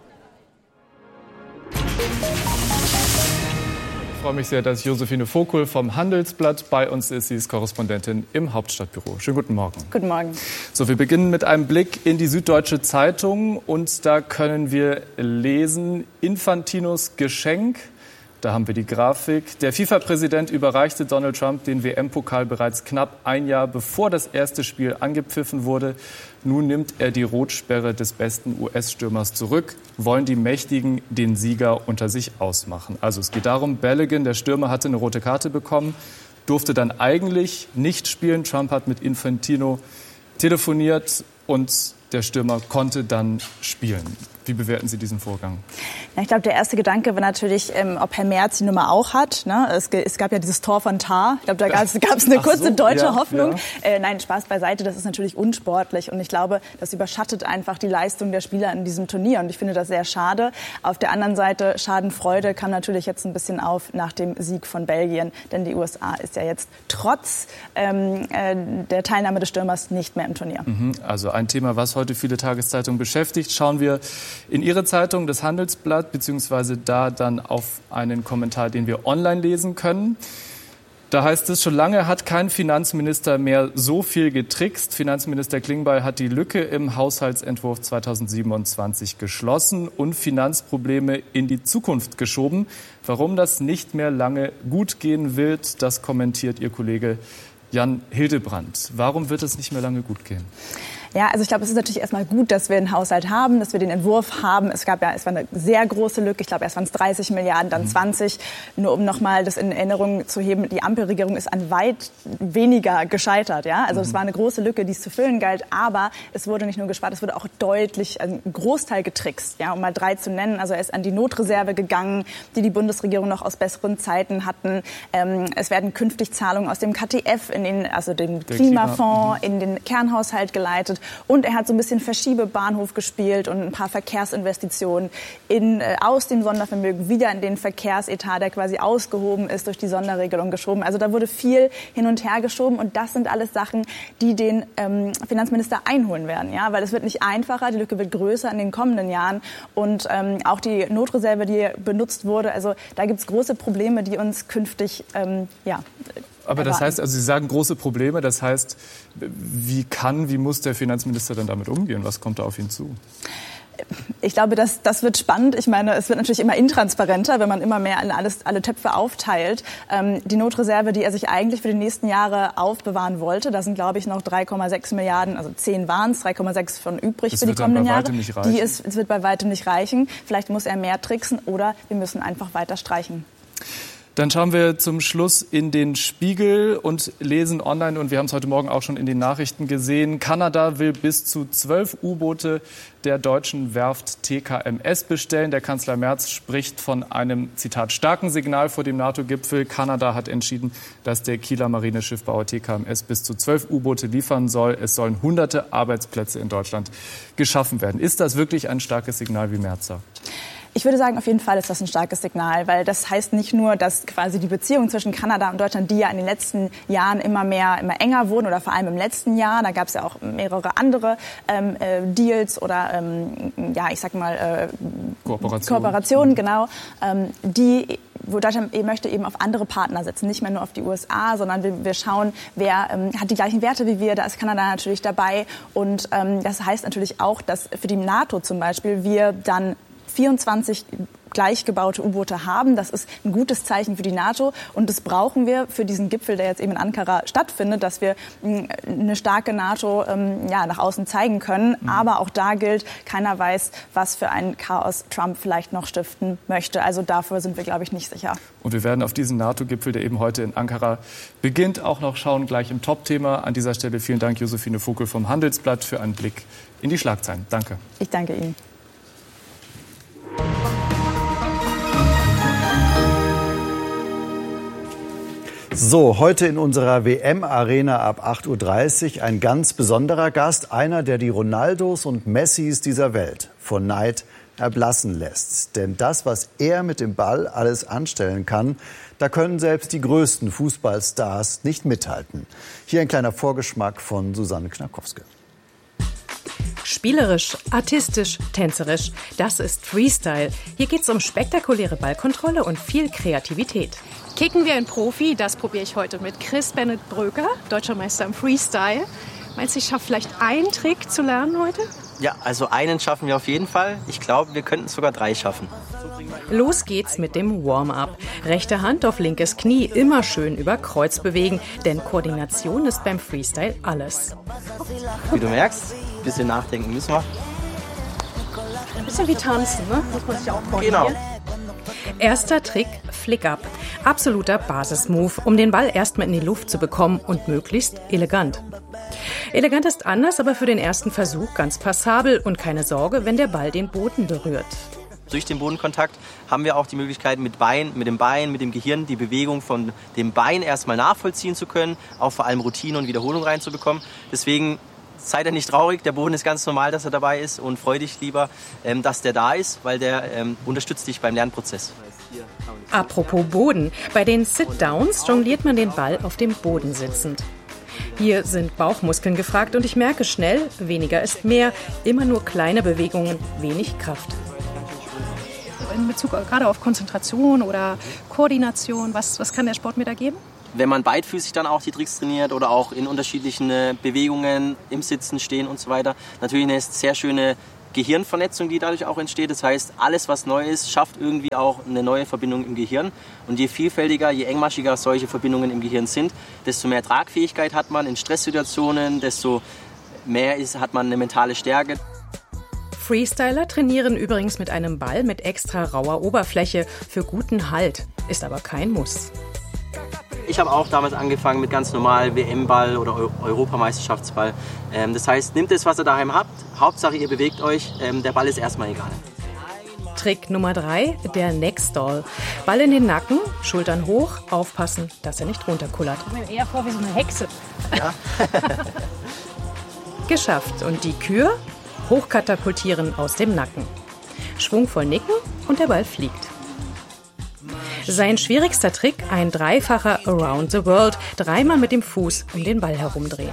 Ich freue mich sehr, dass Josephine Vogel vom Handelsblatt bei uns ist. Sie ist Korrespondentin im Hauptstadtbüro. Schönen guten Morgen. Guten Morgen. So, wir beginnen mit einem Blick in die Süddeutsche Zeitung. Und da können wir lesen, Infantinos Geschenk. Da haben wir die Grafik. Der FIFA-Präsident überreichte Donald Trump den WM-Pokal bereits knapp ein Jahr bevor das erste Spiel angepfiffen wurde. Nun nimmt er die Rotsperre des besten US-Stürmers zurück. Wollen die Mächtigen den Sieger unter sich ausmachen? Also es geht darum, Balogun, der Stürmer, hatte eine rote Karte bekommen, durfte dann eigentlich nicht spielen. Trump hat mit Infantino telefoniert und der Stürmer konnte dann spielen. Wie bewerten Sie diesen Vorgang? Ja, ich glaube, der erste Gedanke war natürlich, ob Herr Merz die Nummer auch hat. Ne? Es gab ja dieses Tor von Tar. Ich glaube, da gab es eine kurze deutsche Hoffnung. Ja. Nein, Spaß beiseite, das ist natürlich unsportlich. Und ich glaube, das überschattet einfach die Leistung der Spieler in diesem Turnier. Und ich finde das sehr schade. Auf der anderen Seite, Schadenfreude kam natürlich jetzt ein bisschen auf nach dem Sieg von Belgien. Denn die USA ist ja jetzt trotz der Teilnahme des Stürmers nicht mehr im Turnier. Also ein Thema, was heute viele Tageszeitungen beschäftigt. Schauen wir in Ihre Zeitung, das Handelsblatt, beziehungsweise da dann auf einen Kommentar, den wir online lesen können. Da heißt es, schon lange hat kein Finanzminister mehr so viel getrickst. Finanzminister Klingbeil hat die Lücke im Haushaltsentwurf 2027 geschlossen und Finanzprobleme in die Zukunft geschoben. Warum das nicht mehr lange gut gehen wird, das kommentiert Ihr Kollege Jan Hildebrand. Warum wird es nicht mehr lange gut gehen? Ja, also ich glaube, es ist natürlich erstmal gut, dass wir einen Haushalt haben, dass wir den Entwurf haben. Es war eine sehr große Lücke. Ich glaube, erst waren es 30 Milliarden, dann 20. Nur um nochmal das in Erinnerung zu heben, die Ampelregierung ist an weit weniger gescheitert. Ja? Also es war eine große Lücke, die es zu füllen galt. Aber es wurde nicht nur gespart, es wurde auch deutlich, ein Großteil getrickst. Ja? Um mal 3 zu nennen. Also er ist an die Notreserve gegangen, die Bundesregierung noch aus besseren Zeiten hatten. Es werden künftig Zahlungen aus dem KTF, dem Klimafonds, in den Kernhaushalt geleitet. Und er hat so ein bisschen Verschiebebahnhof gespielt und ein paar Verkehrsinvestitionen aus dem Sondervermögen wieder in den Verkehrsetat, der quasi ausgehoben ist, durch die Sonderregelung geschoben. Also da wurde viel hin und her geschoben und das sind alles Sachen, die den Finanzminister einholen werden. Ja? Weil es wird nicht einfacher, die Lücke wird größer in den kommenden Jahren und auch die Notreserve, die benutzt wurde, also da gibt es große Probleme, die uns künftig Aber das heißt, also Sie sagen große Probleme, das heißt, wie muss der Finanzminister dann damit umgehen? Was kommt da auf ihn zu? Ich glaube, das wird spannend. Ich meine, es wird natürlich immer intransparenter, wenn man immer mehr in alle Töpfe aufteilt. Die Notreserve, die er sich eigentlich für die nächsten Jahre aufbewahren wollte, da sind, glaube ich, noch 3,6 Milliarden, also 10 waren es, 3,6 von übrig für die kommenden Jahre. Es wird bei weitem nicht reichen. Vielleicht muss er mehr tricksen oder wir müssen einfach weiter streichen. Dann schauen wir zum Schluss in den Spiegel und lesen online, und wir haben es heute Morgen auch schon in den Nachrichten gesehen, Kanada will bis zu 12 U-Boote der deutschen Werft TKMS bestellen. Der Kanzler Merz spricht von einem, Zitat, starken Signal vor dem NATO-Gipfel. Kanada hat entschieden, dass der Kieler Marineschiffbauer TKMS bis zu 12 U-Boote liefern soll. Es sollen hunderte Arbeitsplätze in Deutschland geschaffen werden. Ist das wirklich ein starkes Signal, wie Merz sagt? Ich würde sagen, auf jeden Fall ist das ein starkes Signal, weil das heißt nicht nur, dass quasi die Beziehungen zwischen Kanada und Deutschland, die ja in den letzten Jahren immer enger wurden oder vor allem im letzten Jahr, da gab es ja auch mehrere andere Deals oder Kooperationen, genau, wo Deutschland möchte eben auf andere Partner setzen, nicht mehr nur auf die USA, sondern wir schauen, wer hat die gleichen Werte wie wir, da ist Kanada natürlich dabei und das heißt natürlich auch, dass für die NATO zum Beispiel wir dann 24 gleich gebaute U-Boote haben. Das ist ein gutes Zeichen für die NATO und das brauchen wir für diesen Gipfel, der jetzt eben in Ankara stattfindet, dass wir eine starke NATO nach außen zeigen können. Aber auch da gilt, keiner weiß, was für ein Chaos Trump vielleicht noch stiften möchte. Also dafür sind wir, glaube ich, nicht sicher. Und wir werden auf diesen NATO-Gipfel, der eben heute in Ankara beginnt, auch noch schauen, gleich im Top-Thema. An dieser Stelle vielen Dank, Josephine Vogel vom Handelsblatt, für einen Blick in die Schlagzeilen. Danke. Ich danke Ihnen. So, heute in unserer WM-Arena ab 8.30 Uhr ein ganz besonderer Gast, einer, der die Ronaldos und Messis dieser Welt vor Neid erblassen lässt. Denn das, was er mit dem Ball alles anstellen kann, da können selbst die größten Fußballstars nicht mithalten. Hier ein kleiner Vorgeschmack von Susanne Knakowski. Spielerisch, artistisch, tänzerisch, das ist Freestyle. Hier geht es um spektakuläre Ballkontrolle und viel Kreativität. Kicken wir einen Profi, das probiere ich heute mit Chris Bennett Bröker, deutscher Meister im Freestyle. Meinst du, ich schaffe vielleicht einen Trick zu lernen heute? Ja, also einen schaffen wir auf jeden Fall. Ich glaube, wir könnten sogar 3 schaffen. Los geht's mit dem Warm-up. Rechte Hand auf linkes Knie, immer schön über Kreuz bewegen, denn Koordination ist beim Freestyle alles. Wie du merkst, ein bisschen nachdenken müssen wir. Ein bisschen wie tanzen, ne? Muss man sich auch koordinieren. Genau. Erster Trick, Flick-up. Absoluter Basismove, um den Ball erstmal in die Luft zu bekommen und möglichst elegant. Elegant ist anders, aber für den ersten Versuch ganz passabel und keine Sorge, wenn der Ball den Boden berührt. Durch den Bodenkontakt haben wir auch die Möglichkeit, mit dem Bein, mit dem Gehirn die Bewegung von dem Bein erstmal nachvollziehen zu können, auch vor allem Routine und Wiederholung reinzubekommen. Deswegen seid ihr nicht traurig, der Boden ist ganz normal, dass er dabei ist und freu dich lieber, dass der da ist, weil der unterstützt dich beim Lernprozess. Apropos Boden, bei den Sit-Downs jongliert man den Ball auf dem Boden sitzend. Hier sind Bauchmuskeln gefragt und ich merke schnell, weniger ist mehr, immer nur kleine Bewegungen, wenig Kraft. In Bezug gerade auf Konzentration oder Koordination, was kann der Sport mir da geben? Wenn man beidfüßig dann auch die Tricks trainiert oder auch in unterschiedlichen Bewegungen im Sitzen, Stehen und so weiter, natürlich eine sehr schöne Gehirnvernetzung, die dadurch auch entsteht. Das heißt, alles, was neu ist, schafft irgendwie auch eine neue Verbindung im Gehirn. Und je vielfältiger, je engmaschiger solche Verbindungen im Gehirn sind, desto mehr Tragfähigkeit hat man in Stresssituationen, desto mehr hat man eine mentale Stärke. Freestyler trainieren übrigens mit einem Ball mit extra rauer Oberfläche für guten Halt, ist aber kein Muss. Ich habe auch damals angefangen mit ganz normal WM-Ball oder Europameisterschaftsball. Das heißt, nehmt es, was ihr daheim habt. Hauptsache, ihr bewegt euch. Der Ball ist erstmal egal. Trick Nummer 3, der Neckstall. Ball in den Nacken, Schultern hoch, aufpassen, dass er nicht runterkullert. Ich komme mir eher vor wie so eine Hexe. Ja. Geschafft. Und die Kür? Hochkatapultieren aus dem Nacken. Schwungvoll nicken und der Ball fliegt. Sein schwierigster Trick, ein dreifacher Around the World, 3-mal mit dem Fuß um den Ball herumdrehen.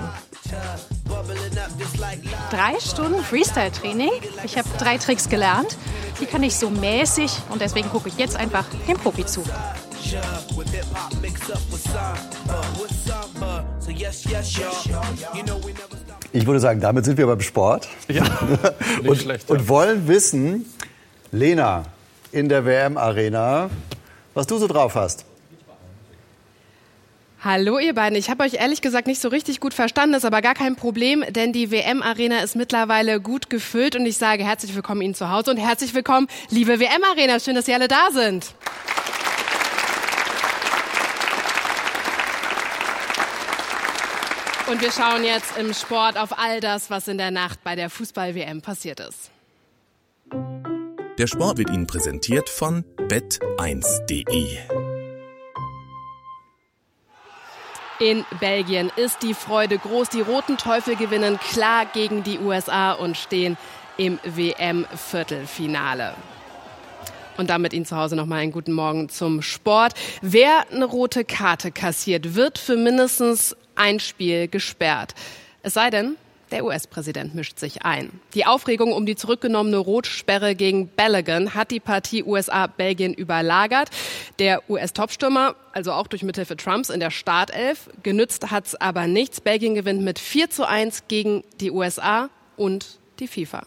3 Stunden Freestyle-Training. Ich habe 3 Tricks gelernt. Die kann ich so mäßig und deswegen gucke ich jetzt einfach dem Profi zu. Ich würde sagen, damit sind wir beim Sport. Ja, nicht schlecht. Und wollen wissen, Lena, in der WM-Arena, was du so drauf hast. Hallo ihr beiden, ich habe euch ehrlich gesagt nicht so richtig gut verstanden, ist aber gar kein Problem, denn die WM-Arena ist mittlerweile gut gefüllt und ich sage herzlich willkommen Ihnen zu Hause und herzlich willkommen, liebe WM-Arena, schön, dass Sie alle da sind. Und wir schauen jetzt im Sport auf all das, was in der Nacht bei der Fußball-WM passiert ist. Der Sport wird Ihnen präsentiert von bet1.de. In Belgien ist die Freude groß. Die Roten Teufel gewinnen klar gegen die USA und stehen im WM-Viertelfinale. Und damit Ihnen zu Hause nochmal einen guten Morgen zum Sport. Wer eine rote Karte kassiert, wird für mindestens ein Spiel gesperrt. Es sei denn, der US-Präsident mischt sich ein. Die Aufregung um die zurückgenommene Rotsperre gegen Balogun hat die Partie USA-Belgien überlagert. Der US-Topstürmer, also auch durch Mithilfe Trumps, in der Startelf. Genützt hat's aber nichts. Belgien gewinnt mit 4:1 gegen die USA und die FIFA.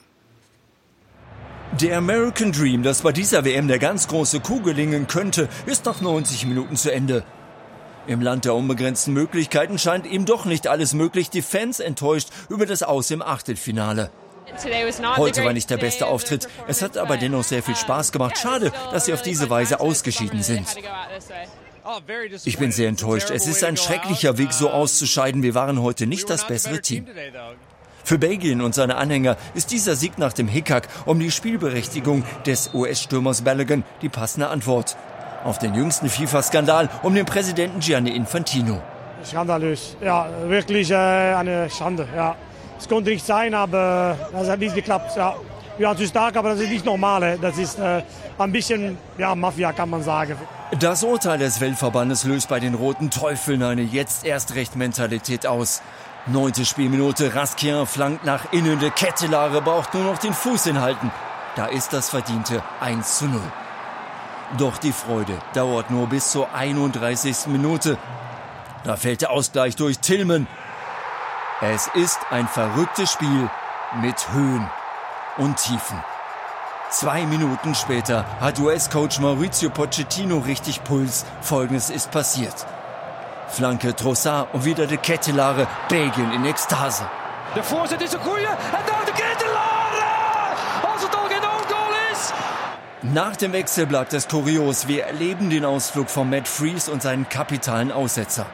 Der American Dream, das bei dieser WM der ganz große Coup gelingen könnte, ist nach 90 Minuten zu Ende. Im Land der unbegrenzten Möglichkeiten scheint ihm doch nicht alles möglich. Die Fans enttäuscht über das Aus im Achtelfinale. Heute war nicht der beste Auftritt. Es hat aber dennoch sehr viel Spaß gemacht. Schade, dass sie auf diese Weise ausgeschieden sind. Ich bin sehr enttäuscht. Es ist ein schrecklicher Weg, so auszuscheiden. Wir waren heute nicht das bessere Team. Für Belgien und seine Anhänger ist dieser Sieg nach dem Hickhack um die Spielberechtigung des US-Stürmers Balogun die passende Antwort auf den jüngsten FIFA-Skandal um den Präsidenten Gianni Infantino. Skandalös, ja, wirklich eine Schande. Ja. Es konnte nicht sein, aber das hat nicht geklappt. Ja. Wir waren zu stark, aber das ist nicht normal. Das ist ein bisschen Mafia, kann man sagen. Das Urteil des Weltverbandes löst bei den Roten Teufeln eine Jetzt-Erst-Recht-Mentalität aus. 9. Spielminute, Raskin flankt nach innen, der Kettelare braucht nur noch den Fuß hinhalten. Da ist das verdiente 1:0. Doch die Freude dauert nur bis zur 31. Minute. Da fällt der Ausgleich durch Tillman. Es ist ein verrücktes Spiel mit Höhen und Tiefen. 2 Minuten später hat US-Coach Mauricio Pochettino richtig Puls. Folgendes ist passiert. Flanke Trossard und wieder de Kettelare, Belgien in Ekstase. De voorzet is een goeie en daar de Kettelare! Als het al geen goal is! Nach dem Wechsel bleibt es kurios. Wir erleben den Ausflug von Matt Freese und seinen kapitalen Aussetzer.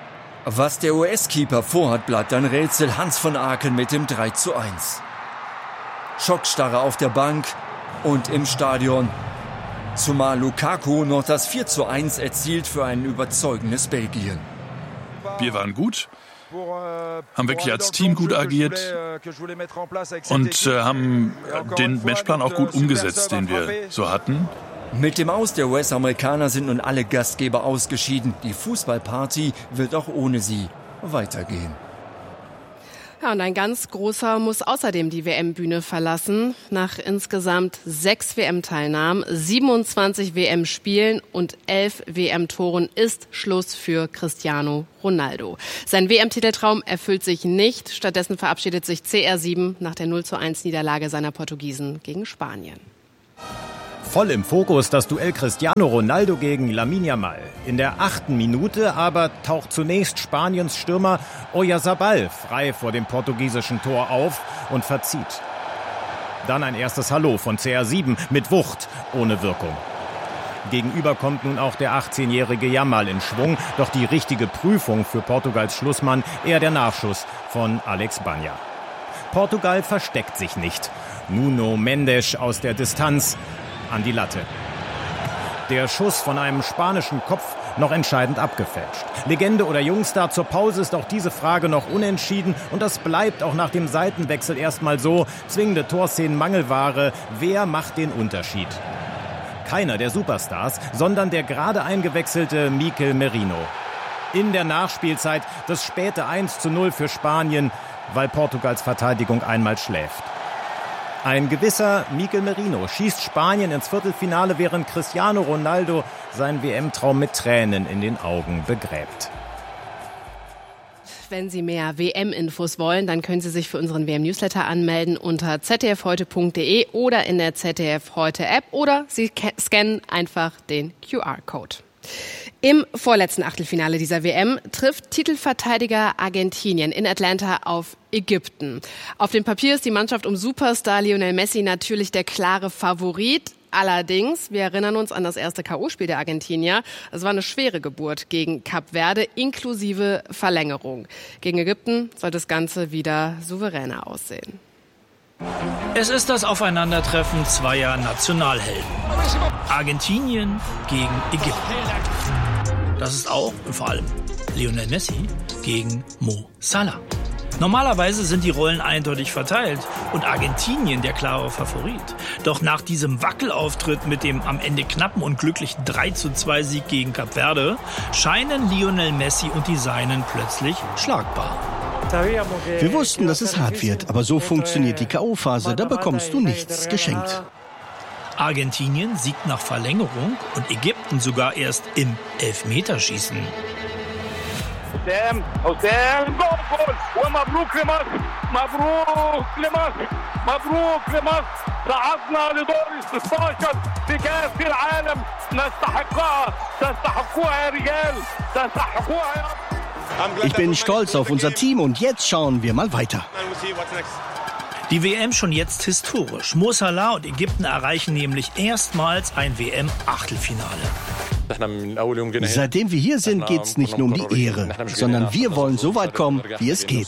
Was der US-Keeper vorhat, bleibt ein Rätsel. Hans von Aken mit dem 3:1. Schockstarre auf der Bank und im Stadion. Zumal Lukaku noch das 4:1 erzielt für ein überzeugendes Belgien. Wir waren gut, haben wirklich als Team gut agiert und haben den Matchplan auch gut umgesetzt, den wir so hatten. Mit dem Aus der US-Amerikaner sind nun alle Gastgeber ausgeschieden. Die Fußballparty wird auch ohne sie weitergehen. Ja, und ein ganz großer muss außerdem die WM-Bühne verlassen. Nach insgesamt 6 WM-Teilnahmen, 27 WM-Spielen und 11 WM-Toren ist Schluss für Cristiano Ronaldo. Sein WM-Titeltraum erfüllt sich nicht. Stattdessen verabschiedet sich CR7 nach der 0:1-Niederlage seiner Portugiesen gegen Spanien. Voll im Fokus das Duell Cristiano Ronaldo gegen Lamine Yamal. In der 8. Minute aber taucht zunächst Spaniens Stürmer Oyarzabal frei vor dem portugiesischen Tor auf und verzieht. Dann ein erstes Hallo von CR7 mit Wucht, ohne Wirkung. Gegenüber kommt nun auch der 18-jährige Yamal in Schwung, doch die richtige Prüfung für Portugals Schlussmann eher der Nachschuss von Alex Banja. Portugal versteckt sich nicht. Nuno Mendes aus der Distanz an die Latte. Der Schuss von einem spanischen Kopf noch entscheidend abgefälscht. Legende oder Jungstar, zur Pause ist auch diese Frage noch unentschieden und das bleibt auch nach dem Seitenwechsel erstmal so. Zwingende Torszenen Mangelware. Wer macht den Unterschied? Keiner der Superstars, sondern der gerade eingewechselte Mikel Merino. In der Nachspielzeit das späte 1:0 für Spanien, weil Portugals Verteidigung einmal schläft. Ein gewisser Mikel Merino schießt Spanien ins Viertelfinale, während Cristiano Ronaldo seinen WM-Traum mit Tränen in den Augen begräbt. Wenn Sie mehr WM-Infos wollen, dann können Sie sich für unseren WM-Newsletter anmelden unter zdfheute.de oder in der ZDF-Heute-App oder Sie scannen einfach den QR-Code. Im vorletzten Achtelfinale dieser WM trifft Titelverteidiger Argentinien in Atlanta auf Ägypten. Auf dem Papier ist die Mannschaft um Superstar Lionel Messi natürlich der klare Favorit. Allerdings, wir erinnern uns an das erste K.O.-Spiel der Argentinier. Es war eine schwere Geburt gegen Kap Verde inklusive Verlängerung. Gegen Ägypten soll das Ganze wieder souveräner aussehen. Es ist das Aufeinandertreffen zweier Nationalhelden. Argentinien gegen Ägypten. Das ist auch und vor allem Lionel Messi gegen Mo Salah. Normalerweise sind die Rollen eindeutig verteilt und Argentinien der klare Favorit. Doch nach diesem Wackelauftritt mit dem am Ende knappen und glücklichen 3:2-Sieg gegen Kap Verde scheinen Lionel Messi und die Seinen plötzlich schlagbar. Wir wussten, dass es hart wird, aber so funktioniert die K.O.-Phase, da bekommst du nichts geschenkt. Argentinien siegt nach Verlängerung und Ägypten sogar erst im Elfmeterschießen. Ich bin stolz auf unser Team und jetzt schauen wir mal weiter. Die WM schon jetzt historisch. Mo Salah und Ägypten erreichen nämlich erstmals ein WM-Achtelfinale. Seitdem wir hier sind, geht es nicht nur um die Ehre, sondern wir wollen so weit kommen, wie es geht.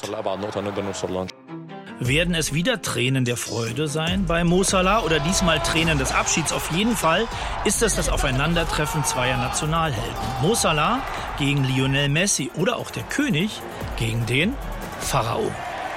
Werden es wieder Tränen der Freude sein bei Mo Salah oder diesmal Tränen des Abschieds? Auf jeden Fall ist es das Aufeinandertreffen zweier Nationalhelden. Mo Salah gegen Lionel Messi oder auch der König gegen den Pharao.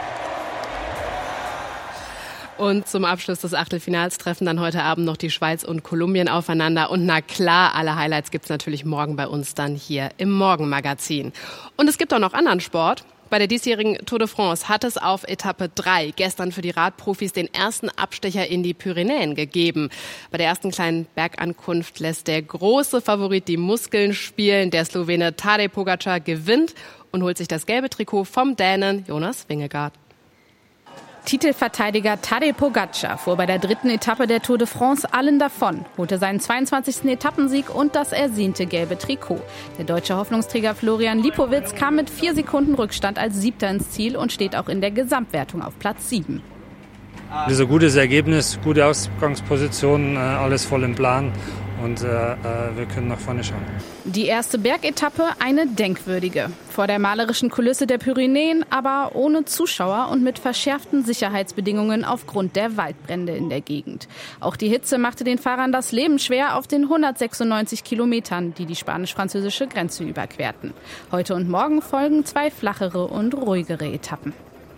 Und zum Abschluss des Achtelfinals treffen dann heute Abend noch die Schweiz und Kolumbien aufeinander. Und na klar, alle Highlights gibt's natürlich morgen bei uns dann hier im Morgenmagazin. Und es gibt auch noch anderen Sport. Bei der diesjährigen Tour de France hat es auf Etappe 3 gestern für die Radprofis den ersten Abstecher in die Pyrenäen gegeben. Bei der ersten kleinen Bergankunft lässt der große Favorit die Muskeln spielen. Der Slowene Tadej Pogačar gewinnt und holt sich das gelbe Trikot vom Dänen Jonas Vingegaard. Titelverteidiger Tadej Pogačar fuhr bei der 3. Etappe der Tour de France allen davon, holte seinen 22. Etappensieg und das ersehnte gelbe Trikot. Der deutsche Hoffnungsträger Florian Lipowitz kam mit 4 Sekunden Rückstand als 7. ins Ziel und steht auch in der Gesamtwertung auf Platz 7. Das ist ein gutes Ergebnis, gute Ausgangsposition, alles voll im Plan und wir können nach vorne schauen. Die erste Bergetappe eine denkwürdige. Vor der malerischen Kulisse der Pyrenäen, aber ohne Zuschauer und mit verschärften Sicherheitsbedingungen aufgrund der Waldbrände in der Gegend. Auch die Hitze machte den Fahrern das Leben schwer auf den 196 Kilometern, die die spanisch-französische Grenze überquerten. Heute und morgen folgen 2 flachere und ruhigere Etappen.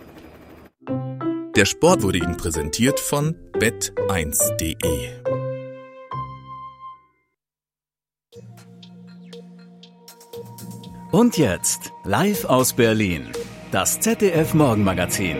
Der Sport wurde Ihnen präsentiert von bet1.de. Und jetzt, live aus Berlin, das ZDF-Morgenmagazin.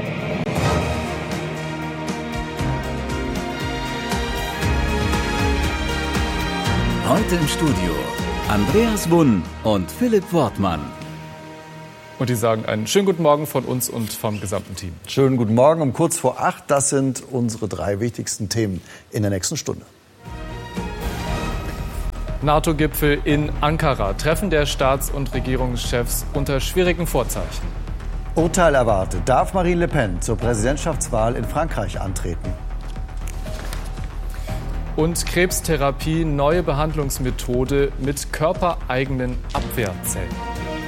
Heute im Studio Andreas Wunn und Philipp Wortmann. Und die sagen einen schönen guten Morgen von uns und vom gesamten Team. Schönen guten Morgen um kurz vor 8. Das sind unsere 3 wichtigsten Themen in der nächsten Stunde. NATO-Gipfel in Ankara. Treffen der Staats- und Regierungschefs unter schwierigen Vorzeichen. Urteil erwartet. Darf Marine Le Pen zur Präsidentschaftswahl in Frankreich antreten? Und Krebstherapie, neue Behandlungsmethode mit körpereigenen Abwehrzellen.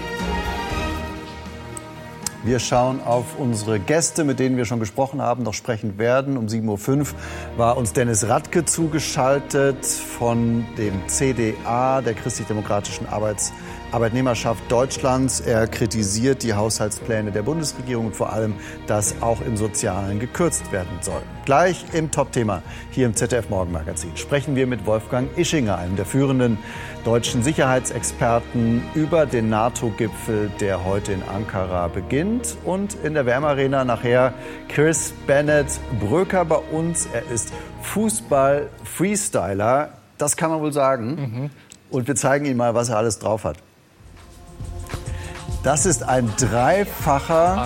Wir schauen auf unsere Gäste, mit denen wir schon gesprochen haben, noch sprechen werden. Um 7.05 Uhr war uns Dennis Radke zugeschaltet von dem CDA, der Christlich-Demokratischen Arbeitnehmerschaft Deutschlands. Er kritisiert die Haushaltspläne der Bundesregierung und vor allem, dass auch im Sozialen gekürzt werden soll. Gleich im Top-Thema hier im ZDF-Morgenmagazin sprechen wir mit Wolfgang Ischinger, einem der führenden deutschen Sicherheitsexperten, über den NATO-Gipfel, der heute in Ankara beginnt. Und in der WM-Arena nachher Chris Bennett Bröker bei uns. Er ist Fußball-Freestyler, das kann man wohl sagen. Und wir zeigen Ihnen mal, was er alles drauf hat. Das ist ein dreifacher,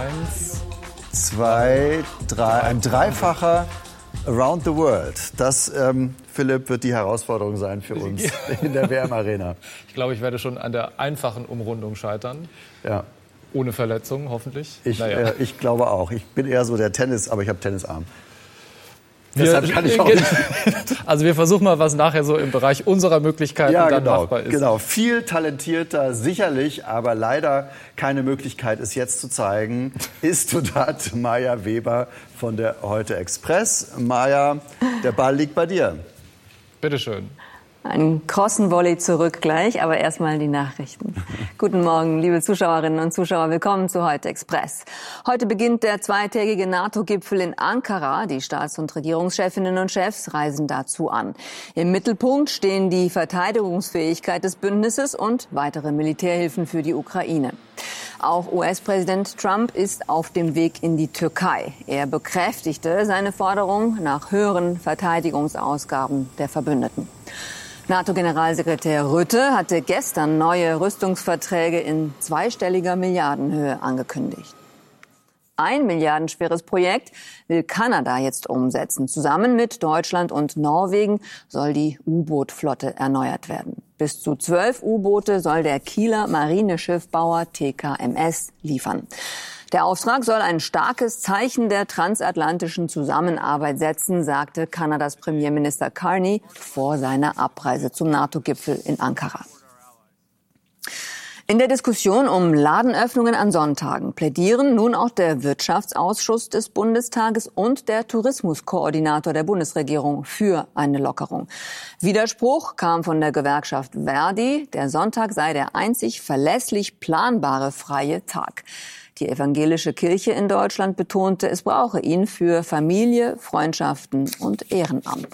ein dreifacher Around the World. Das, Philipp, wird die Herausforderung sein für uns in der WM-Arena. Ich glaube, ich werde schon an der einfachen Umrundung scheitern. Ja. Ohne Verletzungen, hoffentlich. Ich glaube auch. Ich bin eher so der Tennis, aber ich habe Tennisarm. Deshalb kann ich auch nicht. Also wir versuchen mal, was nachher so im Bereich unserer Möglichkeiten dann machbar ist. Genau, viel talentierter sicherlich, aber leider keine Möglichkeit, es jetzt zu zeigen, ist und hat Maja Weber von der Heute Express. Maja, der Ball liegt bei dir. Bitte schön. Ein Crossenvolley zurück gleich, aber erstmal die Nachrichten. Guten Morgen, liebe Zuschauerinnen und Zuschauer, willkommen zu Heute Express. Heute beginnt der zweitägige NATO-Gipfel in Ankara. Die Staats- und Regierungschefinnen und Chefs reisen dazu an. Im Mittelpunkt stehen die Verteidigungsfähigkeit des Bündnisses und weitere Militärhilfen für die Ukraine. Auch US-Präsident Trump ist auf dem Weg in die Türkei. Er bekräftigte seine Forderung nach höheren Verteidigungsausgaben der Verbündeten. NATO-Generalsekretär Rutte hatte gestern neue Rüstungsverträge in zweistelliger Milliardenhöhe angekündigt. Ein milliardenschweres Projekt will Kanada jetzt umsetzen. Zusammen mit Deutschland und Norwegen soll die U-Boot-Flotte erneuert werden. Bis zu 12 U-Boote soll der Kieler Marineschiffbauer TKMS liefern. Der Auftrag soll ein starkes Zeichen der transatlantischen Zusammenarbeit setzen, sagte Kanadas Premierminister Carney vor seiner Abreise zum NATO-Gipfel in Ankara. In der Diskussion um Ladenöffnungen an Sonntagen plädieren nun auch der Wirtschaftsausschuss des Bundestages und der Tourismuskoordinator der Bundesregierung für eine Lockerung. Widerspruch kam von der Gewerkschaft Verdi. Der Sonntag sei der einzig verlässlich planbare freie Tag. Die evangelische Kirche in Deutschland betonte, es brauche ihn für Familie, Freundschaften und Ehrenamt.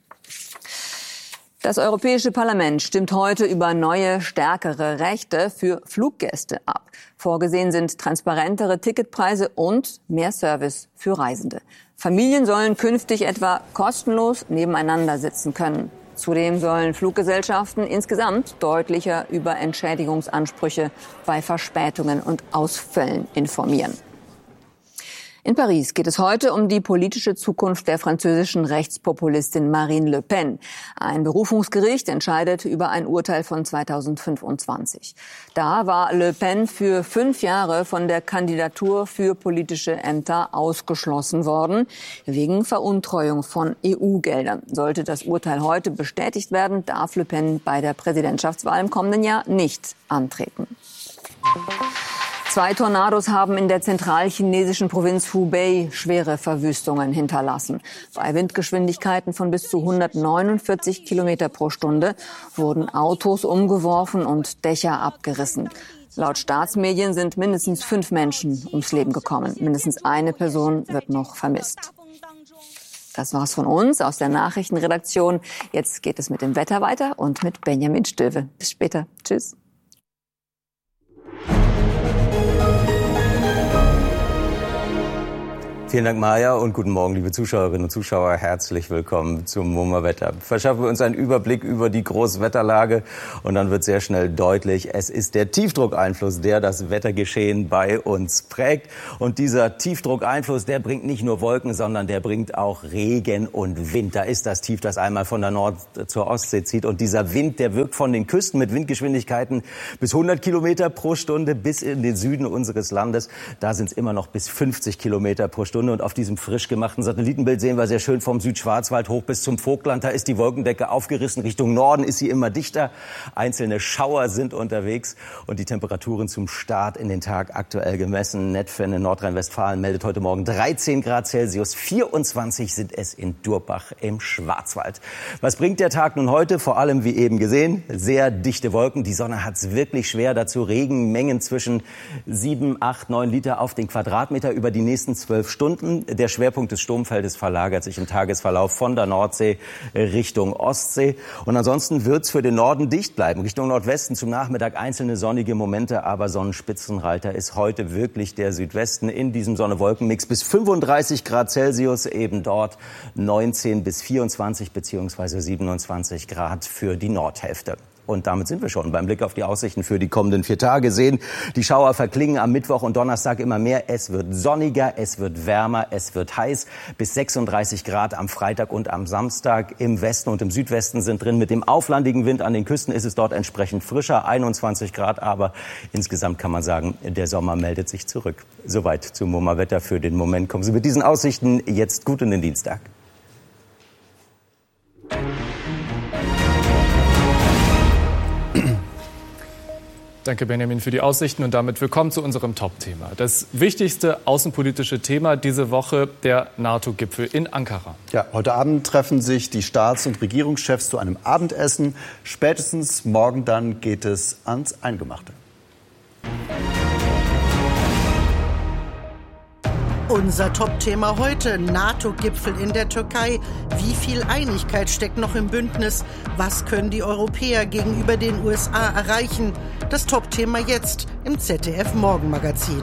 Das Europäische Parlament stimmt heute über neue, stärkere Rechte für Fluggäste ab. Vorgesehen sind transparentere Ticketpreise und mehr Service für Reisende. Familien sollen künftig etwa kostenlos nebeneinander sitzen können. Zudem sollen Fluggesellschaften insgesamt deutlicher über Entschädigungsansprüche bei Verspätungen und Ausfällen informieren. In Paris geht es heute um die politische Zukunft der französischen Rechtspopulistin Marine Le Pen. Ein Berufungsgericht entscheidet über ein Urteil von 2025. Da war Le Pen für 5 Jahre von der Kandidatur für politische Ämter ausgeschlossen worden, wegen Veruntreuung von EU-Geldern. Sollte das Urteil heute bestätigt werden, darf Le Pen bei der Präsidentschaftswahl im kommenden Jahr nicht antreten. 2 Tornados haben in der zentralchinesischen Provinz Hubei schwere Verwüstungen hinterlassen. Bei Windgeschwindigkeiten von bis zu 149 Kilometer pro Stunde wurden Autos umgeworfen und Dächer abgerissen. Laut Staatsmedien sind mindestens 5 Menschen ums Leben gekommen. Mindestens eine Person wird noch vermisst. Das war's von uns aus der Nachrichtenredaktion. Jetzt geht es mit dem Wetter weiter und mit Benjamin Stöwe. Bis später. Tschüss. Vielen Dank, Maja, und guten Morgen, liebe Zuschauerinnen und Zuschauer. Herzlich willkommen zum MoMA-Wetter. Verschaffen wir uns einen Überblick über die Großwetterlage und dann wird sehr schnell deutlich, es ist der Tiefdruckeinfluss, der das Wettergeschehen bei uns prägt. Und dieser Tiefdruckeinfluss, der bringt nicht nur Wolken, sondern der bringt auch Regen und Wind. Da ist das Tief, das einmal von der Nord- zur Ostsee zieht. Und dieser Wind, der wirkt von den Küsten mit Windgeschwindigkeiten bis 100 Kilometer pro Stunde bis in den Süden unseres Landes. Da sind es immer noch bis 50 Kilometer pro Stunde. Und auf diesem frisch gemachten Satellitenbild sehen wir sehr schön vom Südschwarzwald hoch bis zum Vogtland. Da ist die Wolkendecke aufgerissen. Richtung Norden ist sie immer dichter. Einzelne Schauer sind unterwegs. Und die Temperaturen zum Start in den Tag aktuell gemessen. Netfen in Nordrhein-Westfalen meldet heute Morgen 13 Grad Celsius. 24 sind es in Durbach im Schwarzwald. Was bringt der Tag nun heute? Vor allem, wie eben gesehen, sehr dichte Wolken. Die Sonne hat es wirklich schwer. Dazu Regenmengen zwischen 7, 8, 9 Liter auf den Quadratmeter über die nächsten 12 Stunden. Der Schwerpunkt des Sturmfeldes verlagert sich im Tagesverlauf von der Nordsee Richtung Ostsee. Und ansonsten wird es für den Norden dicht bleiben. Richtung Nordwesten zum Nachmittag einzelne sonnige Momente, aber Sonnenspitzenreiter ist heute wirklich der Südwesten in diesem Sonne-Wolken-Mix bis 35 Grad Celsius, eben dort 19 bis 24 bzw. 27 Grad für die Nordhälfte. Und damit sind wir schon beim Blick auf die Aussichten für die kommenden 4 Tage. Sehen, die Schauer verklingen am Mittwoch und Donnerstag immer mehr. Es wird sonniger, es wird wärmer, es wird heiß. Bis 36 Grad am Freitag und am Samstag. Im Westen und im Südwesten sind drin. Mit dem auflandigen Wind an den Küsten ist es dort entsprechend frischer, 21 Grad. Aber insgesamt kann man sagen, der Sommer meldet sich zurück. Soweit zum MoMA-Wetter für den Moment. Kommen Sie mit diesen Aussichten jetzt gut in den Dienstag. Danke, Benjamin, für die Aussichten und damit willkommen zu unserem Top-Thema. Das wichtigste außenpolitische Thema diese Woche, der NATO-Gipfel in Ankara. Ja, heute Abend treffen sich die Staats- und Regierungschefs zu einem Abendessen. Spätestens morgen dann geht es ans Eingemachte. Unser Top-Thema heute, NATO-Gipfel in der Türkei. Wie viel Einigkeit steckt noch im Bündnis? Was können die Europäer gegenüber den USA erreichen? Das Top-Thema jetzt im ZDF-Morgenmagazin.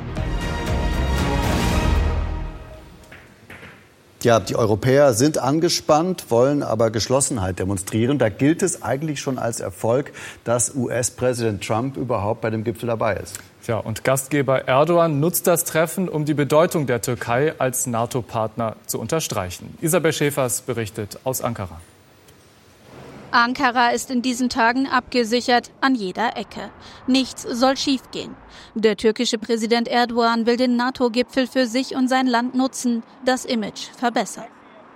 Ja, die Europäer sind angespannt, wollen aber Geschlossenheit demonstrieren. Da gilt es eigentlich schon als Erfolg, dass US-Präsident Trump überhaupt bei dem Gipfel dabei ist. Ja, und Gastgeber Erdogan nutzt das Treffen, um die Bedeutung der Türkei als NATO-Partner zu unterstreichen. Isabel Schäfers berichtet aus Ankara. Ankara ist in diesen Tagen abgesichert an jeder Ecke. Nichts soll schiefgehen. Der türkische Präsident Erdogan will den NATO-Gipfel für sich und sein Land nutzen, das Image verbessern.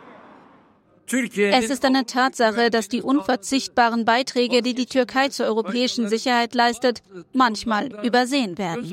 Es ist eine Tatsache, dass die unverzichtbaren Beiträge, die die Türkei zur europäischen Sicherheit leistet, manchmal übersehen werden.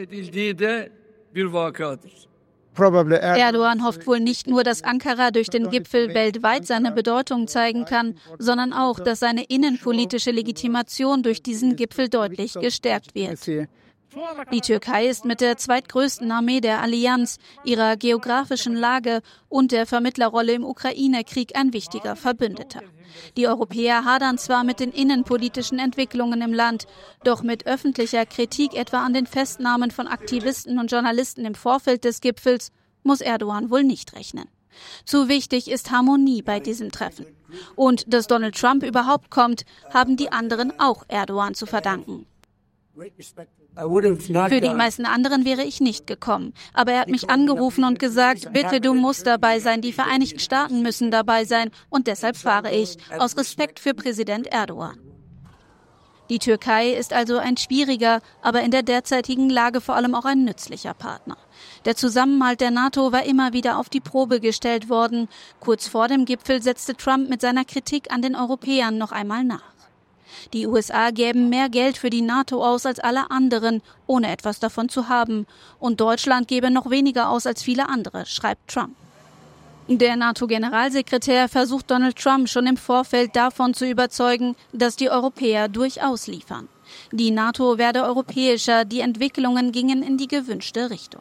Erdogan hofft wohl nicht nur, dass Ankara durch den Gipfel weltweit seine Bedeutung zeigen kann, sondern auch, dass seine innenpolitische Legitimation durch diesen Gipfel deutlich gestärkt wird. Die Türkei ist mit der zweitgrößten Armee der Allianz, ihrer geografischen Lage und der Vermittlerrolle im Ukraine-Krieg ein wichtiger Verbündeter. Die Europäer hadern zwar mit den innenpolitischen Entwicklungen im Land, doch mit öffentlicher Kritik etwa an den Festnahmen von Aktivisten und Journalisten im Vorfeld des Gipfels muss Erdogan wohl nicht rechnen. Zu wichtig ist Harmonie bei diesem Treffen. Und dass Donald Trump überhaupt kommt, haben die anderen auch Erdogan zu verdanken. Für die meisten anderen wäre ich nicht gekommen. Aber er hat mich angerufen und gesagt, bitte, du musst dabei sein, die Vereinigten Staaten müssen dabei sein und deshalb fahre ich, aus Respekt für Präsident Erdogan. Die Türkei ist also ein schwieriger, aber in der derzeitigen Lage vor allem auch ein nützlicher Partner. Der Zusammenhalt der NATO war immer wieder auf die Probe gestellt worden. Kurz vor dem Gipfel setzte Trump mit seiner Kritik an den Europäern noch einmal nach. Die USA gäben mehr Geld für die NATO aus als alle anderen, ohne etwas davon zu haben. Und Deutschland gebe noch weniger aus als viele andere, schreibt Trump. Der NATO-Generalsekretär versucht Donald Trump schon im Vorfeld davon zu überzeugen, dass die Europäer durchaus liefern. Die NATO werde europäischer, die Entwicklungen gingen in die gewünschte Richtung.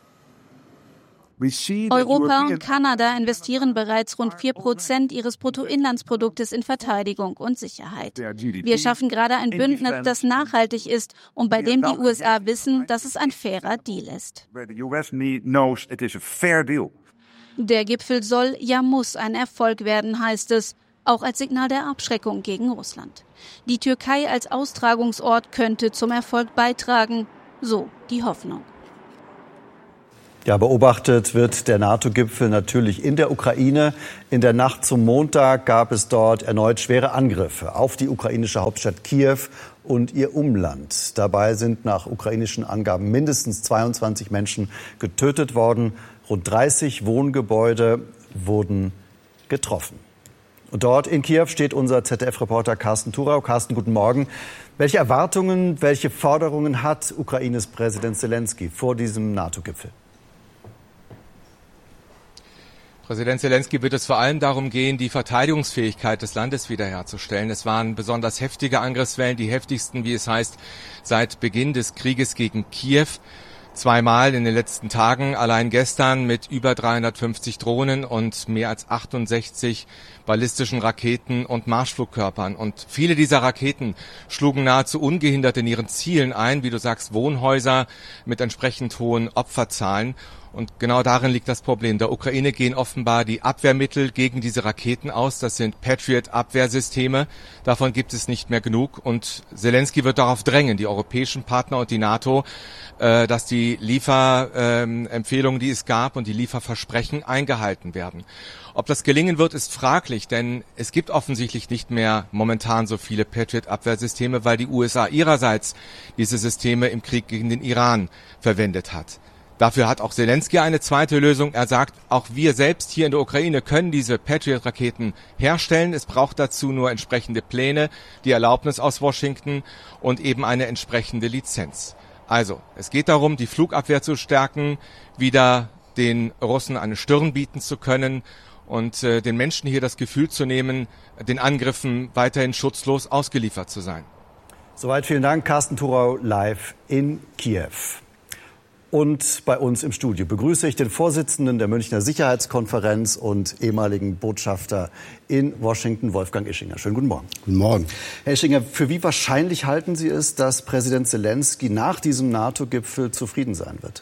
Europa und Kanada investieren bereits rund 4% ihres Bruttoinlandsproduktes in Verteidigung und Sicherheit. Wir schaffen gerade ein Bündnis, das nachhaltig ist und bei dem die USA wissen, dass es ein fairer Deal ist. Der Gipfel soll, ja muss ein Erfolg werden, heißt es, auch als Signal der Abschreckung gegen Russland. Die Türkei als Austragungsort könnte zum Erfolg beitragen, so die Hoffnung. Ja, beobachtet wird der NATO-Gipfel natürlich in der Ukraine. In der Nacht zum Montag gab es dort erneut schwere Angriffe auf die ukrainische Hauptstadt Kiew und ihr Umland. Dabei sind nach ukrainischen Angaben mindestens 22 Menschen getötet worden. Rund 30 Wohngebäude wurden getroffen. Und dort in Kiew steht unser ZDF-Reporter Carsten Thurau. Carsten, guten Morgen. Welche Erwartungen, welche Forderungen hat Ukraines Präsident Selenskyj vor diesem NATO-Gipfel? Präsident Selenskyj wird es vor allem darum gehen, die Verteidigungsfähigkeit des Landes wiederherzustellen. Es waren besonders heftige Angriffswellen, die heftigsten, wie es heißt, seit Beginn des Krieges gegen Kiew. Zweimal in den letzten Tagen, allein gestern mit über 350 Drohnen und mehr als 68 ballistischen Raketen und Marschflugkörpern. Und viele dieser Raketen schlugen nahezu ungehindert in ihren Zielen ein, wie du sagst, Wohnhäuser mit entsprechend hohen Opferzahlen. Und genau darin liegt das Problem. Der Ukraine gehen offenbar die Abwehrmittel gegen diese Raketen aus. Das sind Patriot-Abwehrsysteme. Davon gibt es nicht mehr genug. Und Selenskyj wird darauf drängen, die europäischen Partner und die NATO, dass die Lieferempfehlungen, die es gab und die Lieferversprechen eingehalten werden. Ob das gelingen wird, ist fraglich, denn es gibt offensichtlich nicht mehr momentan so viele Patriot-Abwehrsysteme, weil die USA ihrerseits diese Systeme im Krieg gegen den Iran verwendet hat. Dafür hat auch Selenskyj eine zweite Lösung. Er sagt, auch wir selbst hier in der Ukraine können diese Patriot-Raketen herstellen. Es braucht dazu nur entsprechende Pläne, die Erlaubnis aus Washington und eben eine entsprechende Lizenz. Also, es geht darum, die Flugabwehr zu stärken, wieder den Russen eine Stirn bieten zu können und den Menschen hier das Gefühl zu nehmen, den Angriffen weiterhin schutzlos ausgeliefert zu sein. Soweit vielen Dank, Carsten Thurau live in Kiew. Und bei uns im Studio begrüße ich den Vorsitzenden der Münchner Sicherheitskonferenz und ehemaligen Botschafter in Washington, Wolfgang Ischinger. Schönen guten Morgen. Guten Morgen. Herr Ischinger, für wie wahrscheinlich halten Sie es, dass Präsident Selenskyj nach diesem NATO-Gipfel zufrieden sein wird?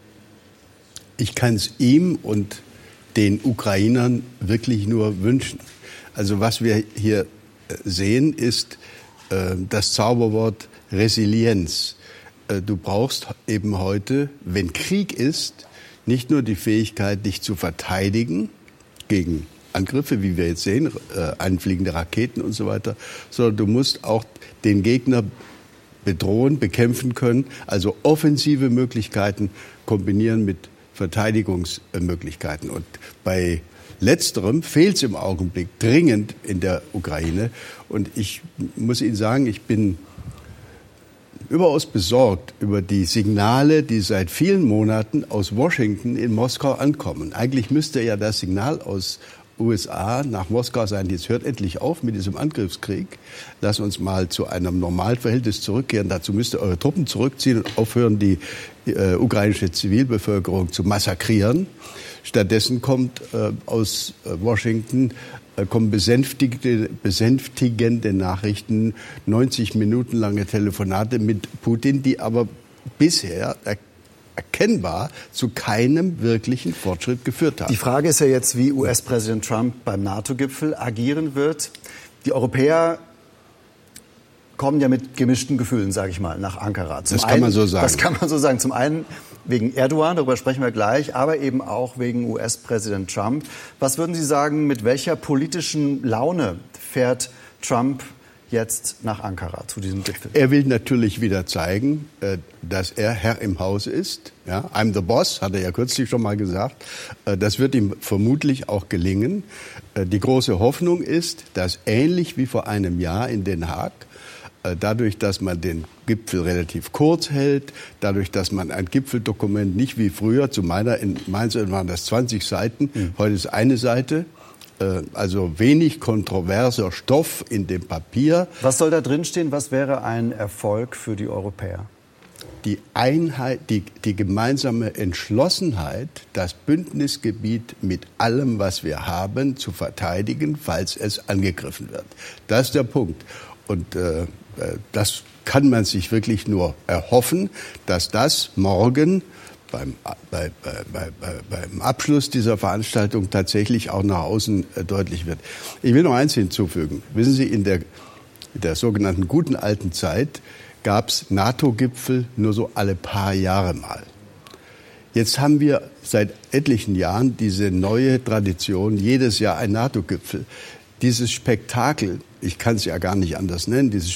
Ich kann es ihm und den Ukrainern wirklich nur wünschen. Also was wir hier sehen, ist das Zauberwort Resilienz. Du brauchst eben heute, wenn Krieg ist, nicht nur die Fähigkeit, dich zu verteidigen gegen Angriffe, wie wir jetzt sehen, einfliegende Raketen und so weiter, sondern du musst auch den Gegner bedrohen, bekämpfen können, also offensive Möglichkeiten kombinieren mit Verteidigungsmöglichkeiten. Und bei Letzterem fehlt es im Augenblick dringend in der Ukraine. Und ich muss Ihnen sagen, ich bin überaus besorgt über die Signale, die seit vielen Monaten aus Washington in Moskau ankommen. Eigentlich müsste ja das Signal aus USA nach Moskau sein, jetzt hört endlich auf mit diesem Angriffskrieg. Lass uns mal zu einem Normalverhältnis zurückkehren. Dazu müsst ihr eure Truppen zurückziehen und aufhören, die ukrainische Zivilbevölkerung zu massakrieren. Stattdessen kommt aus Washington kommen besänftigende Nachrichten, 90 Minuten lange Telefonate mit Putin, die aber bisher erkennbar zu keinem wirklichen Fortschritt geführt haben. Die Frage ist ja jetzt, wie US-Präsident Trump beim NATO-Gipfel agieren wird. Die Europäer kommen ja mit gemischten Gefühlen, sage ich mal, nach Ankara. Das kann man so sagen. Das kann man so sagen. Zum einen wegen Erdogan, darüber sprechen wir gleich, aber eben auch wegen US-Präsident Trump. Was würden Sie sagen, mit welcher politischen Laune fährt Trump jetzt nach Ankara zu diesem Gipfel? Er will natürlich wieder zeigen, dass er Herr im Haus ist. Ja, I'm the boss, hat er ja kürzlich schon mal gesagt. Das wird ihm vermutlich auch gelingen. Die große Hoffnung ist, dass ähnlich wie vor einem Jahr in Den Haag, dadurch, dass man den Gipfel relativ kurz hält, dadurch, dass man ein Gipfeldokument nicht wie früher, in Mainz waren das 20 Seiten, heute ist eine Seite, also wenig kontroverser Stoff in dem Papier. Was soll da drin stehen? Was wäre ein Erfolg für die Europäer? Die Einheit, die gemeinsame Entschlossenheit, das Bündnisgebiet mit allem, was wir haben, zu verteidigen, falls es angegriffen wird. Das ist der Punkt. Und das kann man sich wirklich nur erhoffen, dass das morgen beim Abschluss dieser Veranstaltung tatsächlich auch nach außen deutlich wird. Ich will noch eins hinzufügen. Wissen Sie, in der sogenannten guten alten Zeit gab es NATO-Gipfel nur so alle paar Jahre mal. Jetzt haben wir seit etlichen Jahren diese neue Tradition, jedes Jahr ein NATO-Gipfel. Dieses Spektakel, ich kann es ja gar nicht anders nennen, dieses